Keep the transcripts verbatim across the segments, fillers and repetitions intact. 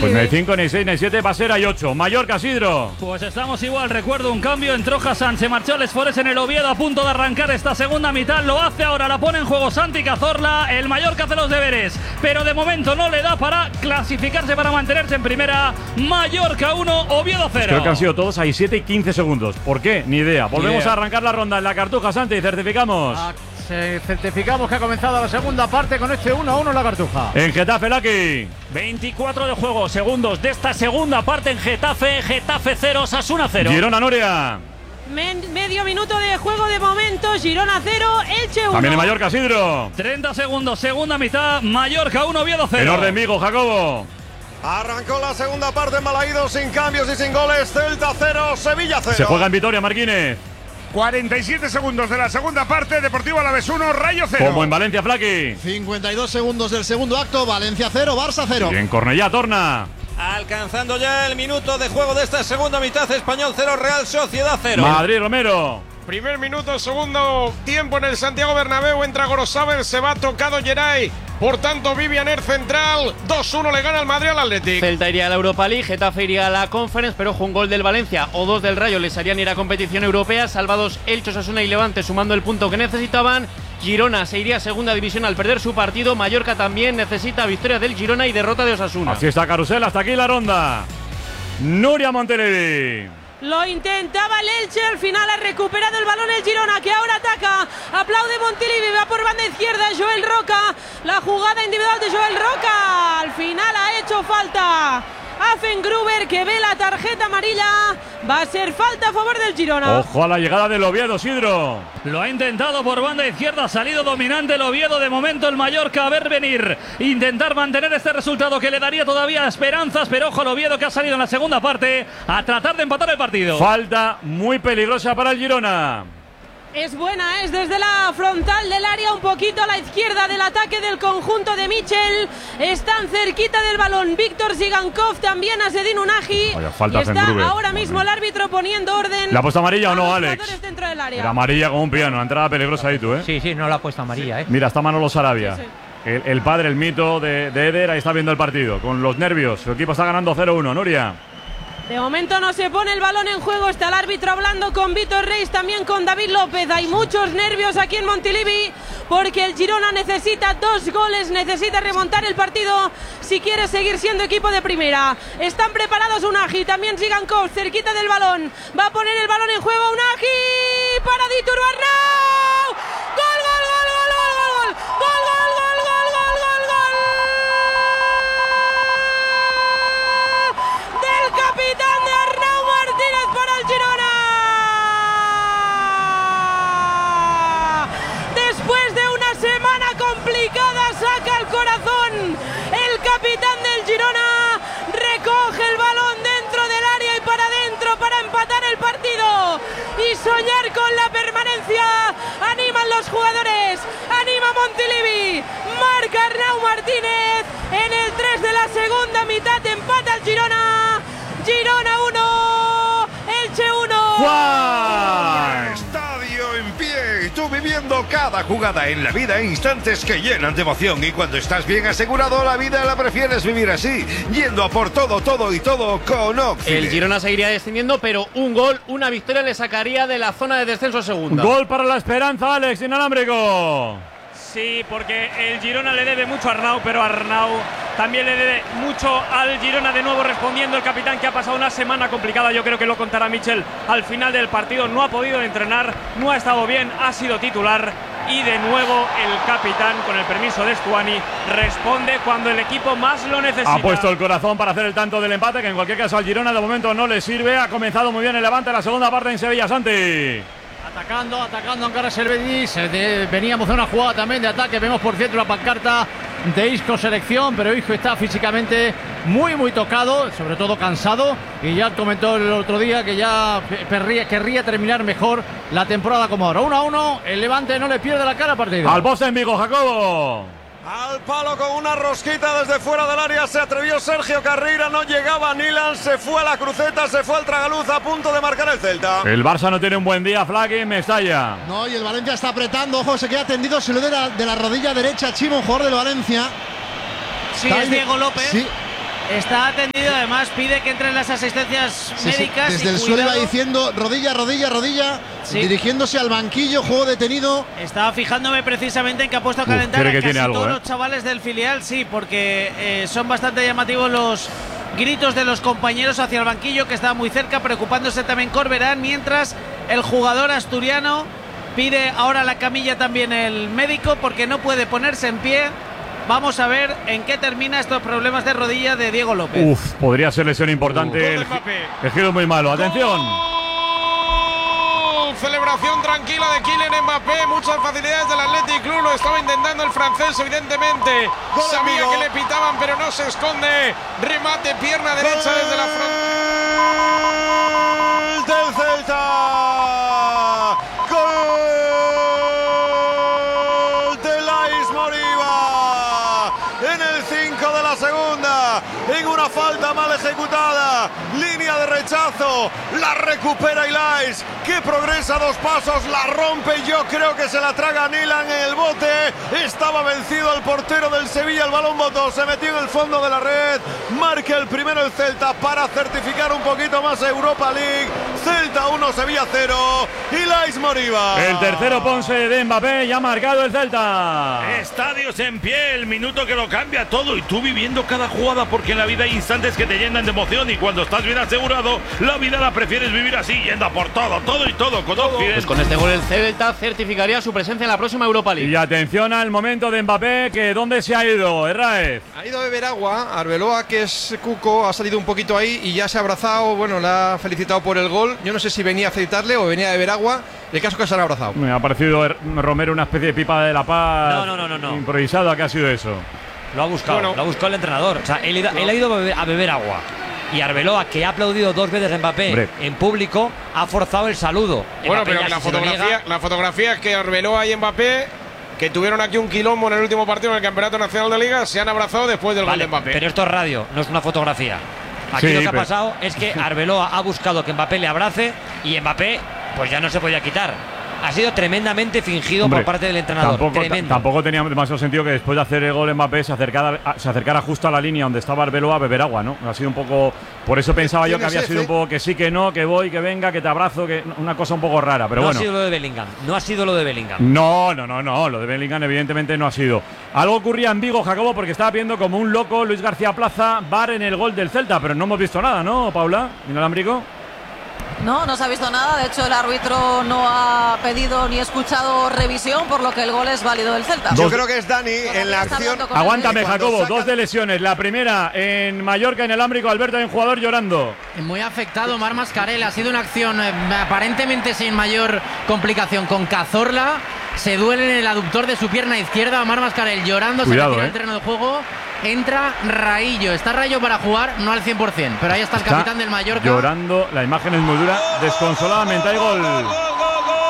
Pues no hay cinco, ni seis, ni siete, va a ser hay ocho. Mallorca, Sidro. Pues estamos igual, recuerdo un cambio, entró Hassan, se marchó el Esforez en el Oviedo a punto de arrancar esta segunda mitad, lo hace ahora, la pone en juego Santi Cazorla, el Mallorca hace los deberes, pero de momento no le da para clasificarse, para mantenerse en primera. Mallorca uno, Oviedo cero. Creo que han sido todos ahí siete y quince segundos. ¿Por qué? Ni idea. Volvemos idea. a arrancar la ronda en la Cartuja, Santi, y certificamos. Ah, se certificamos que ha comenzado la segunda parte con este uno a uno en la Cartuja. En Getafe, Laki. veinticuatro de juego, segundos de esta segunda parte en Getafe, Getafe cero, Osasuna cero. Girona, Noria. Men medio minuto de juego de momento, Girona cero, Elche uno. También en Mallorca, Sidro. treinta segundos, segunda mitad, Mallorca uno, Oviedo cero. En orden, Vigo, Jacobo. Arrancó la segunda parte en Balaídos sin cambios y sin goles. Celta cero, Sevilla cero. Se juega en Vitoria, Marquínez. cuarenta y siete segundos de la segunda parte, Deportivo Alavés uno, Rayo cero. Como en Valencia, Flaqui. cincuenta y dos segundos del segundo acto, Valencia cero, Barça cero. Y en Cornellá, Torna. Alcanzando ya el minuto de juego de esta segunda mitad, Español cero, Real Sociedad cero. Madrid, Romero. Primer minuto, segundo tiempo en el Santiago Bernabéu, entra Gorosabel, se va tocado Geray. Por tanto, Vivian Air central, dos uno le gana el Madrid al Athletic. Celta iría a la Europa League, Getafe iría a la Conference, pero ojo, un gol del Valencia o dos del Rayo les harían ir a competición europea. Salvados Elche, Osasuna y Levante sumando el punto que necesitaban. Girona se iría a segunda división al perder su partido. Mallorca también necesita victoria del Girona y derrota de Osasuna. Así está Carusel, hasta aquí la ronda. Nuria Montelevi. Lo intentaba el Elche, al final ha recuperado el balón el Girona, que ahora ataca. Aplaude Montilivi, va por banda izquierda Joel Roca. La jugada individual de Joel Roca. Al final ha hecho falta Affengruber, que ve la tarjeta amarilla. Va a ser falta a favor del Girona. Ojo a la llegada del Oviedo, Sidro. Lo ha intentado por banda izquierda, ha salido dominante el Oviedo. De momento el Mallorca a ver venir, intentar mantener este resultado que le daría todavía esperanzas, pero ojo al Oviedo, que ha salido en la segunda parte a tratar de empatar el partido. Falta muy peligrosa para el Girona. Es buena, es desde la frontal del área, un poquito a la izquierda del ataque del conjunto de Michel. Están cerquita del balón Víctor Zigankov, también a Sedin Unahi. Vaya, falta y está Affengruber. ahora mismo el árbitro poniendo orden. ¿Le ha puesto amarilla o no, a los Alex? jugadores dentro del área. Era amarilla como un piano, la entrada peligrosa ahí tú, ¿eh? Sí, sí, no la ha puesto amarilla, ¿eh? Mira, está Manolo Sarabia. Sí, sí. El, el padre, el mito de, de Eder, ahí está viendo el partido. Con los nervios, su equipo está ganando cero uno, Nuria. De momento no se pone el balón en juego, está el árbitro hablando con Víctor Reis, también con David López. Hay muchos nervios aquí en Montilivi porque el Girona necesita dos goles, necesita remontar el partido si quiere seguir siendo equipo de primera. Están preparados Unahi, también Zigankov cerquita del balón. Va a poner el balón en juego Unahi para Ditur Arnau. ¡Gol, gol, gol, gol, gol, gol! ¡Gol, gol, gol, gol, gol, gol, gol! Del capitán de Arnau Martínez para el Girona. Después de una semana complicada saca el corazón el capitán del Girona, recoge el balón dentro del área y para adentro para empatar el partido y soñar con la permanencia. Animan los jugadores, anima Montilivi, marca Arnau Martínez en el tres de la segunda mitad, empata el Girona. Girona uno, Elche uno. ¡Juan! Estadio en pie, y tú viviendo cada jugada en la vida, instantes que llenan de emoción. Y cuando estás bien asegurado, la vida la prefieres vivir así, yendo a por todo, todo y todo con Oxide. El Girona seguiría descendiendo, pero un gol, una victoria le sacaría de la zona de descenso segunda. Gol para la esperanza, Alex, inalámbrico. Sí, porque el Girona le debe mucho a Arnau, pero Arnau también le debe mucho al Girona. De nuevo respondiendo el capitán, que ha pasado una semana complicada. Yo creo que lo contará Michel al final del partido. No ha podido entrenar, no ha estado bien, ha sido titular. Y de nuevo el capitán, con el permiso de Stuani, responde cuando el equipo más lo necesita. Ha puesto el corazón para hacer el tanto del empate, que en cualquier caso al Girona de momento no le sirve. Ha comenzado muy bien el Levante la segunda parte en Sevilla, Santi. Atacando, atacando Ankara Servedis. Veníamos de una jugada también de ataque. Vemos por cierto la pancarta de Isco selección, pero Isco está físicamente muy muy tocado, sobre todo cansado, y ya comentó el otro día que ya perría, querría terminar mejor la temporada como ahora. uno a uno, el Levante no le pierde la cara al partido. Al poste en Vigo, Jacobo. Al palo con una rosquita desde fuera del área se atrevió Sergio Carreira, no llegaba Nilan, se fue a la cruceta, se fue al tragaluz a punto de marcar el Celta. El Barça no tiene un buen día, Flaqui, Mestalla. No, y el Valencia está apretando, ojo, se queda tendido, se lo de la, de la rodilla derecha, Chimo, un jugador del Valencia. Sí, Está es ahí. Diego López. Sí. Está atendido, además pide que entren las asistencias sí, médicas. Sí. Desde el suelo iba diciendo rodilla, rodilla, rodilla, sí. Dirigiéndose al banquillo, juego detenido. Estaba fijándome precisamente en que ha puesto a calentar Uf, a que casi tiene algo, todos ¿eh? los chavales del filial, sí, porque eh, son bastante llamativos los gritos de los compañeros hacia el banquillo, que está muy cerca, preocupándose también Corberán, mientras el jugador asturiano pide ahora la camilla también el médico porque no puede ponerse en pie. Vamos a ver en qué termina estos problemas de rodilla de Diego López. Uf, podría ser lesión importante. Uh, el, el giro es muy malo. Atención. ¡Gol! Celebración tranquila de Kylian Mbappé. Muchas facilidades del Athletic Club. Lo estaba intentando el francés, evidentemente. Gol, Sabía amigo. que le pitaban, pero no se esconde. Remate, pierna derecha Gol desde la frontal del Celta. Gol. Segunda, en una falta mal ejecutada, línea de rechazo, la recupera Ilais, que progresa dos pasos, la rompe, yo creo que se la traga Nilan en el bote, estaba vencido el portero del Sevilla, el balón botó, se metió en el fondo de la red, marca el primero el Celta para certificar un poquito más Europa League, Celta uno, Sevilla cero, Ilais Moriba. El tercero Ponce de Mbappé, ya ha marcado el Celta. Estadios en pie, el minuto que lo cambia todo y tú viviendo cada jugada, porque en la vida hay instantes que te llenan de emoción y cuando estás bien asegurado, la vida la prefieres vivir así, yendo a por todo, todo y todo, con todo. Pues con este gol el Celta certificaría su presencia en la próxima Europa League. Y atención al momento de Mbappé, que ¿dónde se ha ido, Herráez? Ha ido a beber agua, Arbeloa, que es Cuco, ha salido un poquito ahí y ya se ha abrazado, bueno, la ha felicitado por el gol. Yo no sé si venía a felicitarle o venía a beber agua, el caso es que se han abrazado. Me ha parecido Romero una especie de pipa de la paz. No, no, no, no, no. Improvisada, ¿qué ha sido eso? Lo ha buscado, bueno, lo ha buscado el entrenador. O sea, él, él ha ido a beber, a beber agua. Y Arbeloa, que ha aplaudido dos veces a Mbappé Hombre. en público, ha forzado el saludo. Bueno, Mbappé pero la fotografía, la fotografía es que Arbeloa y Mbappé, que tuvieron aquí un quilombo en el último partido del Campeonato Nacional de Liga, se han abrazado después del vale, gol de Mbappé. Pero esto es radio, no es una fotografía. Aquí sí, lo que pero... ha pasado es que Arbeloa ha buscado que Mbappé le abrace y Mbappé pues ya no se podía quitar. Ha sido tremendamente fingido Hombre, por parte del entrenador. Tampoco, Tremendo. tampoco tenía demasiado sentido que después de hacer el gol Mbappé se acercara, se acercara justo a la línea donde estaba Arbeloa a beber agua, ¿no? Ha sido un poco. Por eso pensaba yo que había sido un poco que sí, que no, que voy, que venga, que te abrazo, que una cosa un poco rara. Pero no bueno. ha sido lo de Bellingham. No ha sido lo de Bellingham. No, no, no, no. Lo de Bellingham, evidentemente, no ha sido. Algo ocurría en Vigo, Jacobo, porque estaba viendo como un loco Luis García Plaza, bar en el gol del Celta, pero no hemos visto nada, ¿no, Paula? ¿Inalámbrico? No, no se ha visto nada. De hecho, el árbitro no ha pedido ni escuchado revisión, por lo que el gol es válido del Celta. Yo creo que es Dani en la acción. Aguántame, Jacobo. Saca... Dos de lesiones. La primera en Mallorca, inalámbrico. Alberto, hay un jugador llorando. Muy afectado, Marc Mascarell. Ha sido una acción eh, aparentemente sin mayor complicación con Cazorla. Se duele en el aductor de su pierna izquierda. Marc Mascarell llorando. Cuidado, se retira eh. del terreno de juego. Entra Raillo. Está Rayo para jugar, no al cien por cien. Pero ahí está el está capitán del Mallorca. Llorando. La imagen es muy dura. Desconsoladamente hay gol. Gol, gol, gol, gol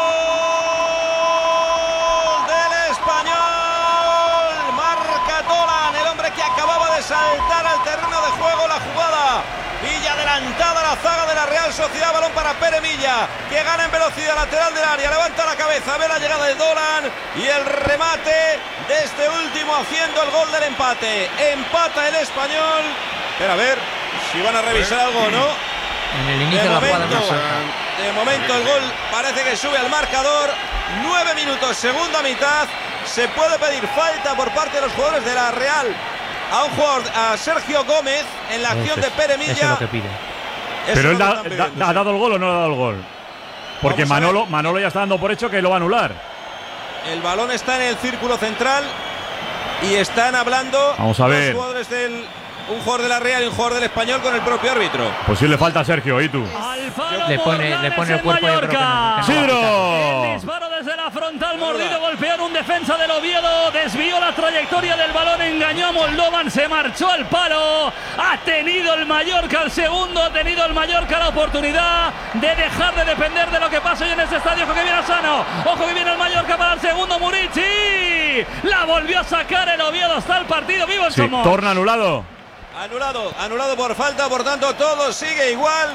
del Español. Marca Dolan, el hombre que acababa de saltar al terreno de juego. La jugada. Villa adelantada la zaga de la Real Sociedad. Balón para Pere Milla, que gana en velocidad lateral del área. Levanta la cabeza, ve la llegada de Dolan y el remate de este último haciendo el gol del empate. Empata el Español. Pero a ver si van a revisar algo o no. En el inicio de, de la jugada. De momento el gol parece que sube al marcador. Nueve minutos, segunda mitad. Se puede pedir falta por parte de los jugadores de la Real a un jugador, a Sergio Gómez, en la acción de Pere Milla. Eso es lo que pide. Pero él da, da, da, ¿ha dado el gol o no ha dado el gol? Porque Manolo, Manolo ya está dando por hecho que lo va a anular. El balón está en el círculo central y están hablando Vamos a ver. los jugadores del, un jugador de la Real y un jugador del Español con el propio árbitro. Pues sí le falta a Sergio, ¿y tú? Le pone, le pone el cuerpo de ¡Sidro! El disparo desde la frontal, mordido, golpear un defensa del Oviedo, desvió la trayectoria del balón, engañó a Moldovan, se marchó al palo. Ha tenido el Mallorca el segundo, ha tenido el Mallorca la oportunidad de dejar de depender de lo que pasa hoy en este estadio. Ojo que viene Sano, ojo que viene el Mallorca para el segundo, Murici. La volvió a sacar el Oviedo, está el partido vivo en sí, Somos. Torna anulado. Anulado, anulado por falta, por tanto todo sigue igual.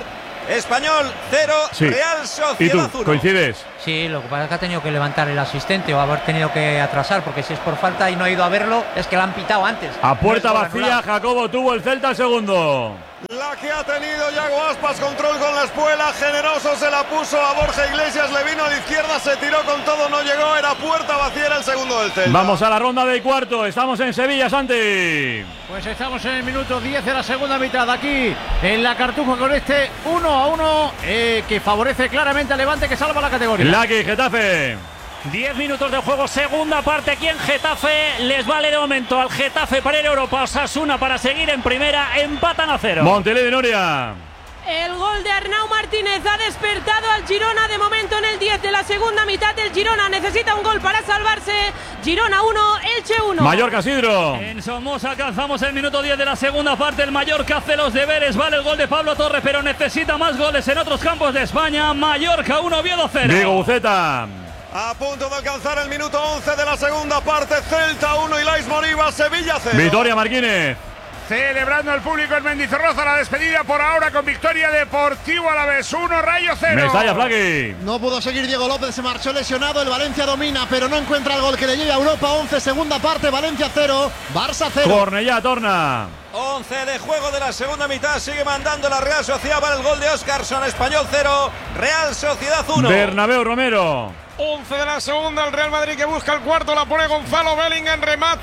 Español cero, sí. Real Sociedad ¿Y tú? uno. ¿Coincides? Sí, lo que pasa es que ha tenido que levantar el asistente o haber tenido que atrasar, porque si es por falta y no ha ido a verlo, es que la han pitado antes. A puerta No es gol vacía, anulado. Jacobo tuvo el Celta el segundo. La que ha tenido Yago Aspas, control con la espuela, generoso se la puso a Borja Iglesias, le vino a la izquierda, se tiró con todo, no llegó, era puerta vacía, era el segundo del Celta. Vamos a la ronda de cuarto, estamos en Sevilla, Santi. Pues estamos en el minuto diez de la segunda mitad, aquí en la Cartuja con este uno a uno eh, que favorece claramente al Levante, que salva la categoría. Lucky, Getafe. diez minutos de juego, segunda parte aquí en Getafe. Les vale de momento al Getafe para ir a Europa, Osasuna para seguir en primera, empatan a cero. Montilivi, Nuria. El gol de Arnau Martínez ha despertado al Girona de momento en el diez de la segunda mitad. El Girona necesita un gol para salvarse. Girona uno, Elche uno. Mallorca, Sidro. En Somoza alcanzamos el minuto diez de la segunda parte. El Mallorca hace los deberes. Vale el gol de Pablo Torre, pero necesita más goles en otros campos de España. Mallorca uno, Oviedo cero. Diego Buceta. A punto de alcanzar el minuto once de la segunda parte, Celta uno, Ilais Moriba, Sevilla cero. Victoria Marquínez. Celebrando el público en Mendizorroza la despedida por ahora con victoria Deportivo Alavés uno, Rayo cero. Mestalla, Flaqui. No pudo seguir Diego López, se marchó lesionado. El Valencia domina, pero no encuentra el gol que le lleve a Europa. once, segunda parte, Valencia cero, Barça cero. Cornellá, Torna. once de juego de la segunda mitad, sigue mandando la Real Sociedad para el gol de Óscarson. Español cero, Real Sociedad uno. Bernabéu, Romero. once de la segunda, el Real Madrid que busca el cuarto, la pone Gonzalo Bellingham,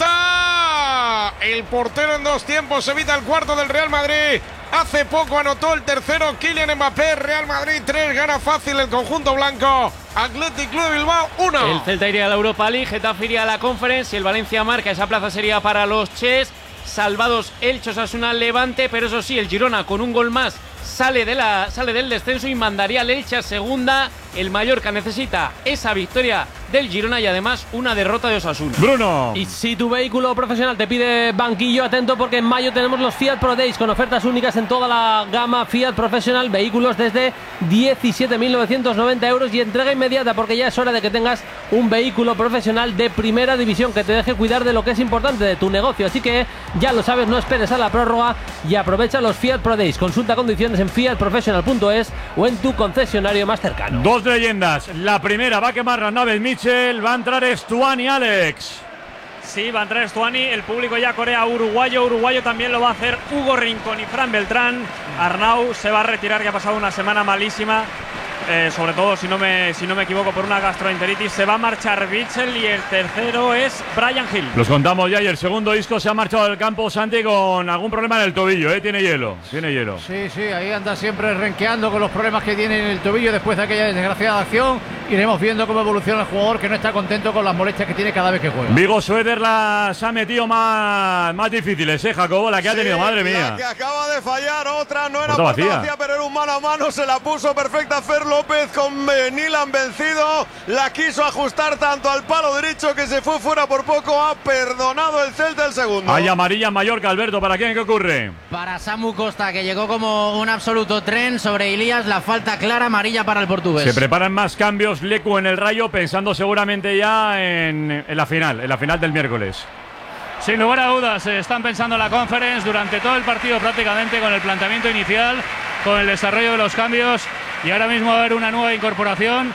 remata. El portero en dos tiempos evita el cuarto del Real Madrid. Hace poco anotó el tercero Kylian Mbappé. Real Madrid tres, gana fácil el conjunto blanco. Athletic Club de Bilbao uno. El Celta iría a la Europa League, Getafe iría a la Conference y el Valencia marca. Esa plaza sería para los Ches. Salvados Elche, Osasuna, Levante, pero eso sí, el Girona con un gol más sale, de la, sale del descenso y mandaría al Elche a segunda. El Mallorca necesita esa victoria del Girona y además una derrota de Osasuna. Bruno. Y si tu vehículo profesional te pide banquillo, atento porque en mayo tenemos los Fiat Pro Days con ofertas únicas en toda la gama Fiat Professional, vehículos desde diecisiete mil novecientos noventa euros y entrega inmediata, porque ya es hora de que tengas un vehículo profesional de primera división que te deje cuidar de lo que es importante de tu negocio. Así que ya lo sabes, no esperes a la prórroga y aprovecha los Fiat Pro Days. Consulta condiciones en fiat professional punto es o en tu concesionario más cercano. Dos leyendas. La primera va a quemar las naves Mitchell, va a entrar Stuani, Alex. Sí, va a entrar Stuani, el público ya corea uruguayo, uruguayo también lo va a hacer Hugo Rincón y Fran Beltrán. Arnau se va a retirar, que ha pasado una semana malísima. Eh, sobre todo, si no, me, si no me equivoco, por una gastroenteritis. Se va a marchar Mitchell y el tercero es Brian Hill. Los contamos ya y el segundo Isco se ha marchado del campo, Santi, con algún problema en el tobillo, ¿eh? Tiene hielo, tiene hielo. Sí, sí, ahí anda siempre renqueando con los problemas que tiene en el tobillo después de aquella desgraciada acción. Iremos viendo cómo evoluciona el jugador, que no está contento con las molestias que tiene cada vez que juega. Vigo Suéter las ha metido más, más difíciles, ¿eh, Jacobo? La que ha tenido, madre mía. La que acaba de fallar, otra, no era puerta vacía, vacía, pero era un mano a mano, se la puso perfecta Fer López con Nilan vencido, la quiso ajustar tanto al palo derecho que se fue fuera por poco, ha perdonado el Celta el segundo. Hay amarilla en Mallorca, Alberto, ¿para quién? ¿Qué ocurre? Para Samu Costa, que llegó como un absoluto tren sobre Ilías, la falta clara, amarilla para el portugués. Se preparan más cambios Lecu en el Rayo, pensando seguramente ya en, en la final, en la final del miércoles. Sin lugar a dudas, están pensando en la Conference durante todo el partido prácticamente, con el planteamiento inicial, con el desarrollo de los cambios, y ahora mismo va a haber una nueva incorporación.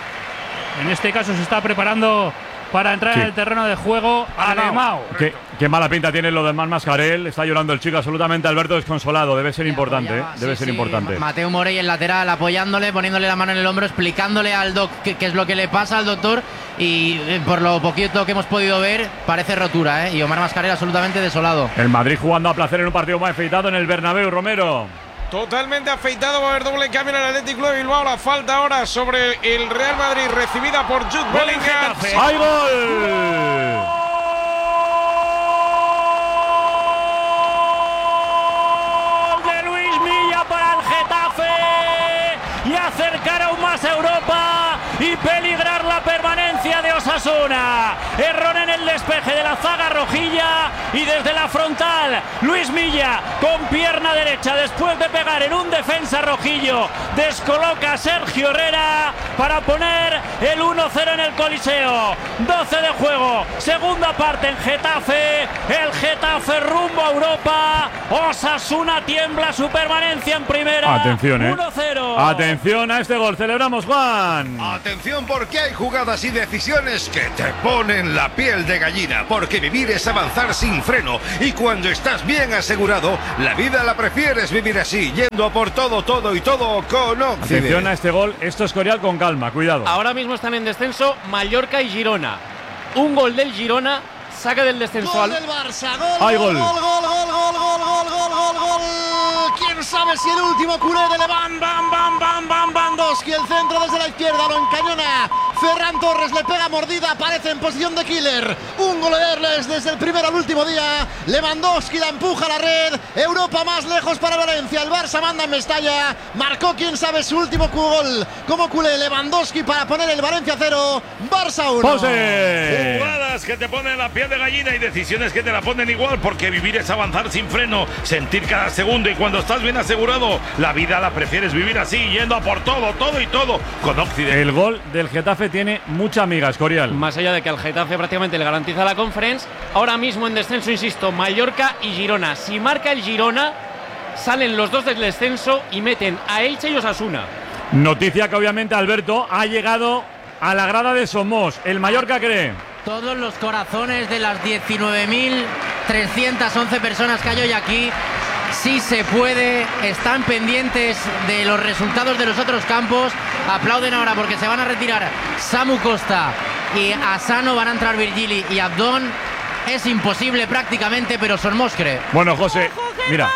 En este caso se está preparando para entrar Sí. en el terreno de juego Alemão. Qué, qué mala pinta tiene lo del Man Mascarel. Está llorando el chico absolutamente. Alberto desconsolado. Debe ser importante, ¿eh? Debe Sí, ser sí, importante. Mateo Morey, el lateral, apoyándole, poniéndole la mano en el hombro, explicándole al doc qué, qué es lo que le pasa al doctor. Y eh, por lo poquito que hemos podido ver, parece rotura, ¿eh? Y Omar Mascarel absolutamente desolado. El Madrid jugando a placer en un partido más afeitado en el Bernabéu, Romero. Totalmente afeitado, va a haber doble cambio en el Athletic Club de Bilbao. La falta ahora sobre el Real Madrid, recibida por Jude Bellingham. ¡Hay gol! De Luis Milla para el Getafe y acercar aún más a Europa y peligrar la permanencia de Osasuna. Osasuna. Error en el despeje de la zaga rojilla y desde la frontal Luis Milla con pierna derecha después de pegar en un defensa rojillo descoloca a Sergio Herrera para poner el uno cero en el Coliseo. doce de juego, segunda parte en Getafe, el Getafe rumbo a Europa. Osasuna tiembla su permanencia en primera. Atención, eh. uno cero. Atención a este gol, celebramos, Juan. Atención, porque hay jugadas y decisiones que te ponen la piel de gallina, porque vivir es avanzar sin freno y cuando estás bien asegurado, la vida la prefieres vivir así, yendo a por todo, todo y todo con Occident. Atención a este gol, esto es Corial con calma, cuidado. Ahora mismo están en descenso Mallorca y Girona. Un gol del Girona saca del descenso Gol al del Barça, gol, Hay gol, gol. gol, gol, gol, gol, gol, gol, gol, gol, gol. ¿Quién sabe si el último culé de Levan, bam, bam, bam, bam, Bandowski, el centro desde la izquierda, lo encañona. Ferran Torres le pega mordida, aparece en posición de killer. Un gol de Erles desde el primero al último día. Lewandowski la empuja a la red. Europa más lejos para Valencia. El Barça manda en Mestalla. Marcó, quién sabe, su último gol como culé Lewandowski para poner el Valencia cero, Barça uno. Jugadas que te ponen la piel de gallina y decisiones que te la ponen igual, porque vivir es avanzar sin freno, sentir cada segundo y cuando estás bien asegurado, la vida la prefieres vivir así, yendo a por todo, todo y todo con Occident. El gol del Getafe tiene mucha amiga, Escorial. Más allá de que al Getafe prácticamente le garantiza la Conference, ahora mismo en descenso, insisto, Mallorca y Girona. Si marca el Girona, salen los dos del descenso y meten a Elche y Osasuna. Noticia que obviamente Alberto ha llegado a la grada de Somos. ¿El Mallorca cree? Todos los corazones de las diecinueve mil trescientas once personas que hay hoy aquí, sí se puede, están pendientes de los resultados de los otros campos. Aplauden ahora porque se van a retirar Samu Costa y Asano, van a entrar Virgili y Abdón. Es imposible prácticamente, pero Somos cree. Bueno, José, mira.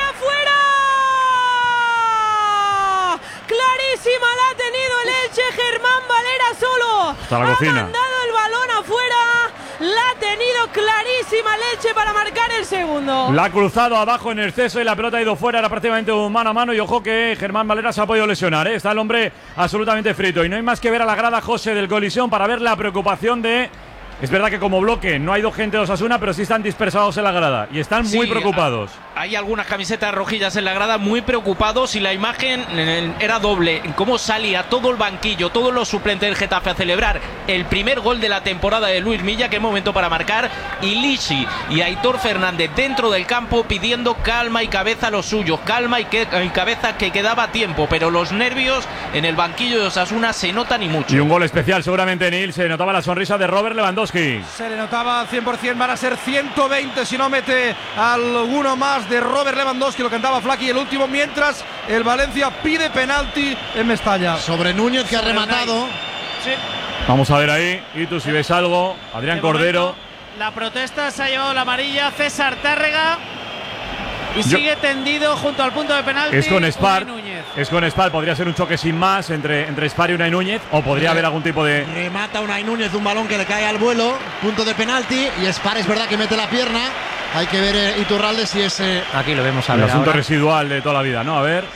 Clarísima la ha tenido el Elche, Germán Valera solo. Hasta la ha cocina. mandado el balón afuera. La ha tenido clarísima el Elche para marcar el segundo. La ha cruzado abajo en exceso y la pelota ha ido fuera. Era prácticamente un mano a mano. Y ojo que Germán Valera se ha podido lesionar, ¿eh? Está el hombre absolutamente frito. Y no hay más que ver a la grada, José, del Colisión para ver la preocupación de... Es verdad que como bloque no ha ido gente de Osasuna, pero sí están dispersados en la grada y están muy Sí, preocupados. Hay algunas camisetas rojillas en la grada, muy preocupados, y la imagen eh, era doble. Cómo salía todo el banquillo, todos los suplentes del Getafe a celebrar el primer gol de la temporada de Luis Milla, que es momento para marcar, y Lishi y Aitor Fernández dentro del campo pidiendo calma y cabeza a los suyos, calma y, que, y cabeza, que quedaba tiempo, pero los nervios en el banquillo de Osasuna se notan y mucho. Y un gol especial seguramente, Neil. Se notaba la sonrisa de Robert Lewandowski. Se le notaba al cien por cien, van a ser ciento veinte si no mete alguno más de Robert Lewandowski, lo cantaba Flaky el último, mientras el Valencia pide penalti en Mestalla. Sobre Núñez, que ha rematado. Sí. Vamos a ver ahí, y tú si ves algo, Adrián De Cordero. momento, la protesta se ha llevado la amarilla César Tárrega y Yo- sigue tendido junto al punto de penalti. Es con Spar, Unai Núñez. es con Spar, podría ser un choque sin más entre, entre Spar y Unai Núñez, o podría haber algún tipo de... Remata Unai Núñez un balón que le cae al vuelo, punto de penalti, y Spar es verdad que mete la pierna. Hay que ver eh, Iturralde si es... eh, Aquí lo vemos a El ver asunto ahora. residual de toda la vida, ¿no? A ver.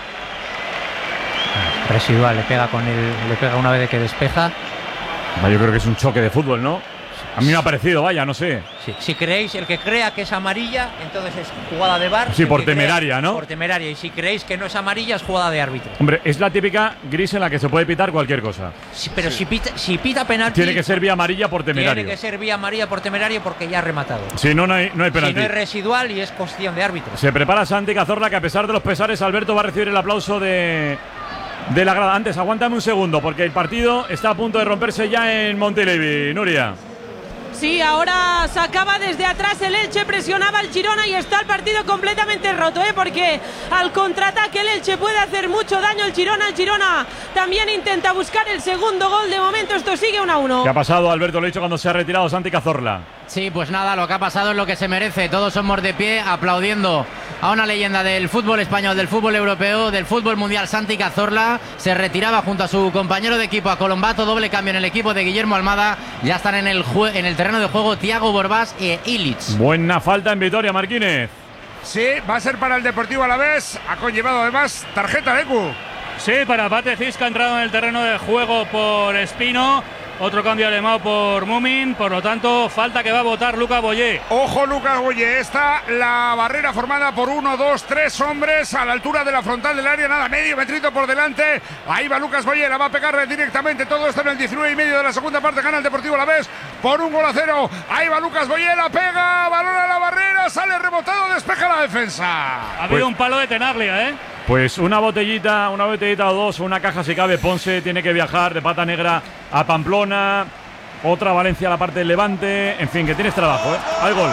Residual, le pega con el, le pega una vez que despeja. Va, yo creo que es un choque de fútbol, ¿no? A mí me ha parecido, vaya, no sé. Sí, si creéis, el que crea que es amarilla, entonces es jugada de V A R. Sí, El por que crea- temeraria, ¿no? Por temeraria. Y si creéis que no es amarilla, es jugada de árbitro. Hombre, es la típica gris en la que se puede pitar cualquier cosa. Sí, pero si pita, si pita penalti. Tiene que ser vía amarilla por temerario. Tiene que ser vía amarilla por temerario porque ya ha rematado. Si no, no hay, no hay Si penalti. no es residual y es cuestión de árbitro. Se prepara Santi Cazorla, que a pesar de los pesares, Alberto va a recibir el aplauso de, de la grada. Antes, aguántame un segundo, porque el partido está a punto de romperse ya en Montilivi. Nuria. Sí, ahora sacaba desde atrás el Elche, presionaba al Girona y está el partido completamente roto, ¿eh? Porque al contraataque el Elche puede hacer mucho daño el Girona. El Girona también intenta buscar el segundo gol. De momento esto sigue uno a uno. ¿Qué ha pasado, Alberto? Lo he dicho cuando se ha retirado Santi Cazorla. Sí, pues nada, lo que ha pasado es lo que se merece. Todos somos de pie aplaudiendo a una leyenda del fútbol español, del fútbol europeo, del fútbol mundial. Santi Cazorla se retiraba junto a su compañero de equipo, a Colombato. Doble cambio en el equipo de Guillermo Almada. Ya están en el, jue- en el terreno de juego Thiago Borbás e Illich. Buena falta en Vitoria, Marquínez. Sí, va a ser para el Deportivo Alavés. Ha conllevado además tarjeta de Ecu. Sí, para Pate Cis, que ha entrado en el terreno de juego por Espino. Otro cambio alemán por Mumin, por lo tanto, falta que va a votar Lucas Boyé. Ojo, Lucas Boyé, está la barrera formada por uno, dos, tres hombres a la altura de la frontal del área, nada, medio metrito por delante. Ahí va Lucas Boyé, la va a pegar directamente. Todo esto en el diecinueve y medio de la segunda parte, gana el Deportivo Alavés por un gol a cero. Ahí va Lucas Boyé, la pega, balón a la barrera, sale rebotado, despeja la defensa. Ha habido pues, un palo de Tenaglia, ¿eh? Pues una botellita, una botellita o dos, una caja si cabe. Ponce tiene que viajar de Pata Negra a Pamplona, otra Valencia a la parte del Levante. En fin, que tienes trabajo, ¿eh? Hay gol.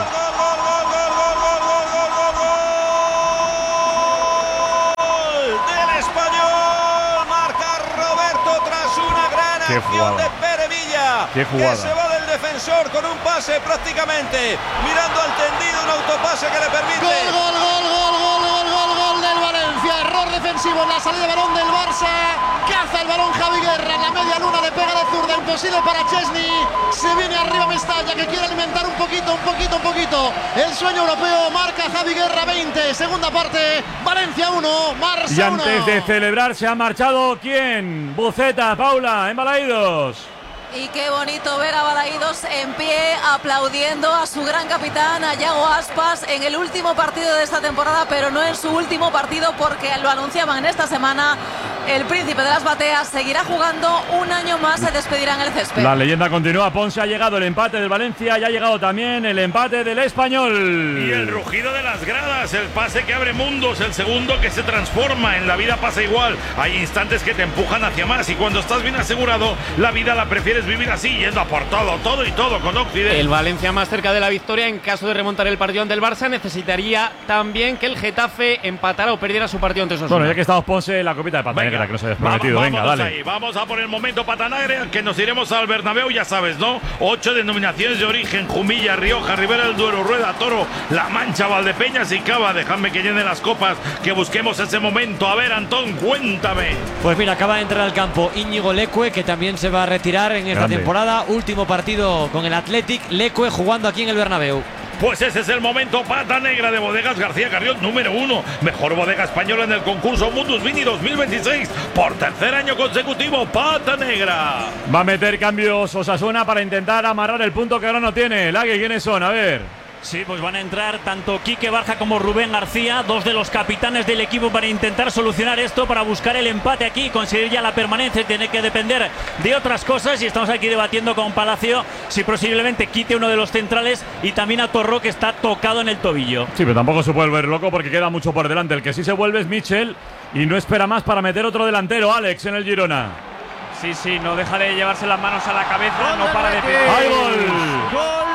Del Español, marca Roberto tras una gran acción de Pere Villa. Qué jugada. Que se va del defensor con un pase prácticamente mirando al tendido, un autopase que le permite. Gol, gol, gol, gol, gol, gol, gol, gol del Valencia. Error defensivo en la salida de balón del Barça. Caza el balón Javi Guerra en la media luna, le pega de zurda, imposible para Chesney. Se viene arriba Mestalla, que quiere alimentar un poquito, un poquito, un poquito el sueño europeo. Marca Javi Guerra veinte, segunda parte, Valencia uno, Barça uno. Y antes de celebrar se ha marchado ¿quién? Buceta, Paula, en Balaídos. Y qué bonito ver a Balaídos en pie aplaudiendo a su gran capitán, a Yago Aspas, en el último partido de esta temporada, pero no en su último partido porque lo anunciaban en esta semana. El príncipe de las bateas seguirá jugando un año más, se despedirá en el césped. La leyenda continúa, Ponce ha llegado el empate del Valencia y ha llegado también el empate del Español. Y el rugido de las gradas, el pase que abre mundos, el segundo que se transforma, en la vida pasa igual. Hay instantes que te empujan hacia más y cuando estás bien asegurado, la vida la prefieres vivir así, yendo a por todo, todo y todo con Occidente. El Valencia más cerca de la victoria, en caso de remontar el partido ante el Barça, necesitaría también que el Getafe empatara o perdiera su partido ante Osasuna. Bueno, ya que estamos, Ponce, la copita de Pata Negra que nos hayas prometido. Vamos, venga, vamos dale. Ahí. Vamos a por el momento Pata Negra, que nos iremos al Bernabéu, ya sabes, ¿no? Ocho denominaciones de origen: Jumilla, Rioja, Ribera del Duero, Rueda, Toro, La Mancha, Valdepeñas y Cava. Dejadme que llene las copas, que busquemos ese momento. A ver, Antón, cuéntame. Pues mira, acaba de entrar al campo Íñigo Leque, que también se va a retirar en esta Grande. temporada. Último partido con el Athletic, Leque jugando aquí en el Bernabéu. Pues ese es el momento Pata Negra de Bodegas García Carrión, número uno. Mejor bodega española en el concurso Mundus Vini dos mil veintiséis. Por tercer año consecutivo, Pata Negra. Va a meter cambios Osasuna para intentar amarrar el punto que ahora no tiene. Lagui, ¿quiénes son? A ver. Sí, pues van a entrar tanto Quique Barja como Rubén García, dos de los capitanes del equipo, para intentar solucionar esto, para buscar el empate aquí, conseguir ya la permanencia. Tiene que depender de otras cosas y estamos aquí debatiendo con Palacio si posiblemente quite uno de los centrales y también a Torró, que está tocado en el tobillo. Sí, pero tampoco se puede volver loco porque queda mucho por delante. El que sí se vuelve es Michel y no espera más para meter otro delantero, Alex, en el Girona. Sí, sí, no deja de llevarse las manos a la cabeza, no para de pegar. ¡Hay gol! ¡Gol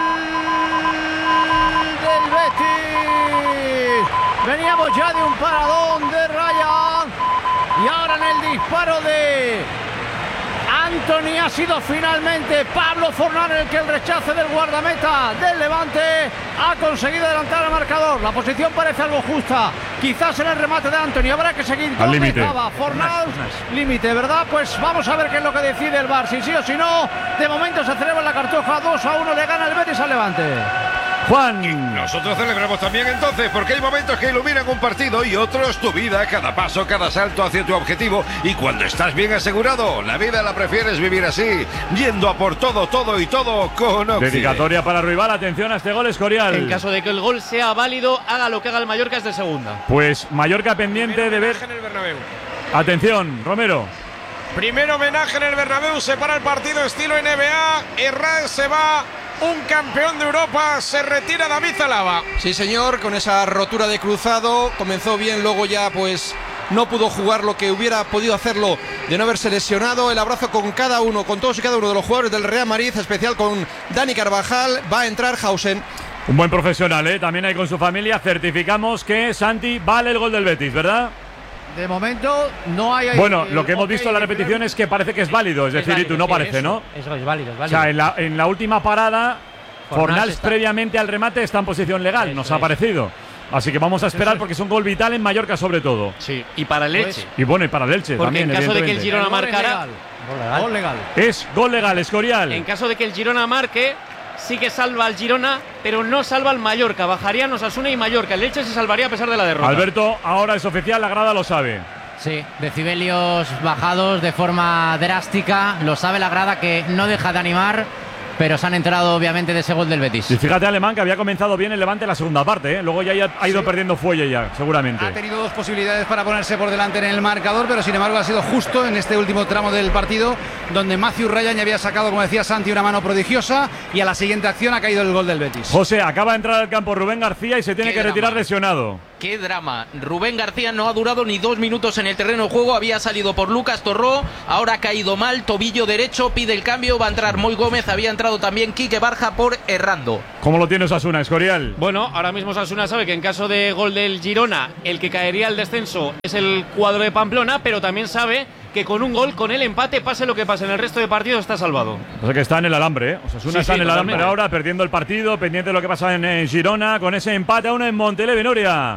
del Betis! Veníamos ya de un paradón de Ryan y ahora en el disparo de Anthony ha sido finalmente Pablo Fornán el que el rechace del guardameta del Levante ha conseguido adelantar al marcador. La posición parece algo justa, quizás en el remate de Anthony. Habrá que seguir. Al límite. Fornán, límite, ¿verdad? Pues vamos a ver qué es lo que decide el V A R, si sí o si no. De momento se celebra la Cartuja, dos a uno le gana el Betis al Levante. Juan. Y nosotros celebramos también entonces, porque hay momentos que iluminan un partido y otros tu vida, cada paso, cada salto hacia tu objetivo. Y cuando estás bien asegurado, la vida la prefieres vivir así, yendo a por todo, todo y todo con Occidente. Dedicatoria para Ruibal, atención a este gol, Escorial. En caso de que el gol sea válido, haga lo que haga el Mallorca, es de segunda. Pues Mallorca pendiente de ver. En el Bernabéu. Atención, Romero. Primer homenaje en el Bernabéu, se para el partido estilo N B A. Herrán se va. Un campeón de Europa, se retira David Zalaba. Sí, señor, con esa rotura de cruzado, comenzó bien, luego ya pues no pudo jugar lo que hubiera podido hacerlo de no haberse lesionado. El abrazo con cada uno, con todos y cada uno de los jugadores del Real Madrid, especial con Dani Carvajal. Va a entrar Hausen. Un buen profesional, ¿eh? También hay con su familia. Certificamos que Santi vale el gol del Betis, ¿verdad? De momento no hay... Bueno, eh, lo que hemos okay, visto en la repetición es que parece que es válido, es, es decir, válido, y tú no sí, parece, eso, ¿no? Eso es válido, es válido. O sea, en la, en la última parada, Fornals está... previamente al remate está en posición legal, eso nos es. ha parecido. Así que vamos a esperar porque es un gol vital en Mallorca sobre todo. Sí, y para el Elche. Y bueno, y para el Elche porque también, en caso de que el Girona El gol marcara... legal. Gol legal. Es gol legal, Escorial. En caso de que el Girona marque, sí que salva al Girona, pero no salva al Mallorca. Bajarían Osasuna y Mallorca. El Elche se salvaría a pesar de la derrota. Alberto, ahora es oficial, la grada lo sabe. Sí, decibelios bajados de forma drástica. Lo sabe la grada, que no deja de animar, pero se han enterado obviamente de ese gol del Betis. Y fíjate, Alemán, que había comenzado bien el Levante en la segunda parte, ¿eh? Luego ya ha ido sí. perdiendo fuelle ya, seguramente. Ha tenido dos posibilidades para ponerse por delante en el marcador, pero sin embargo ha sido justo en este último tramo del partido donde Matthew Ryan ya había sacado, como decía Santi, una mano prodigiosa, y a la siguiente acción ha caído el gol del Betis. José, acaba de entrar al campo Rubén García y se tiene Qué que retirar drama. lesionado. Qué drama. Rubén García no ha durado ni dos minutos en el terreno de juego. Había salido por Lucas Torró. Ahora ha caído mal. Tobillo derecho. Pide el cambio. Va a entrar Moy Gómez. Había entrado también Quique Barja por Errando. ¿Cómo lo tiene Osasuna, Escorial? Bueno, ahora mismo Osasuna sabe que en caso de gol del Girona, el que caería al descenso es el cuadro de Pamplona, pero también sabe que con un gol, con el empate, pase lo que pase en el resto de partidos, está salvado. O sea que está en el alambre, ¿eh? Osasuna Sí, está sí, en el totalmente. alambre ahora, perdiendo el partido, pendiente de lo que pasa en, en Girona, con ese empate a uno en Montelevi, Noria.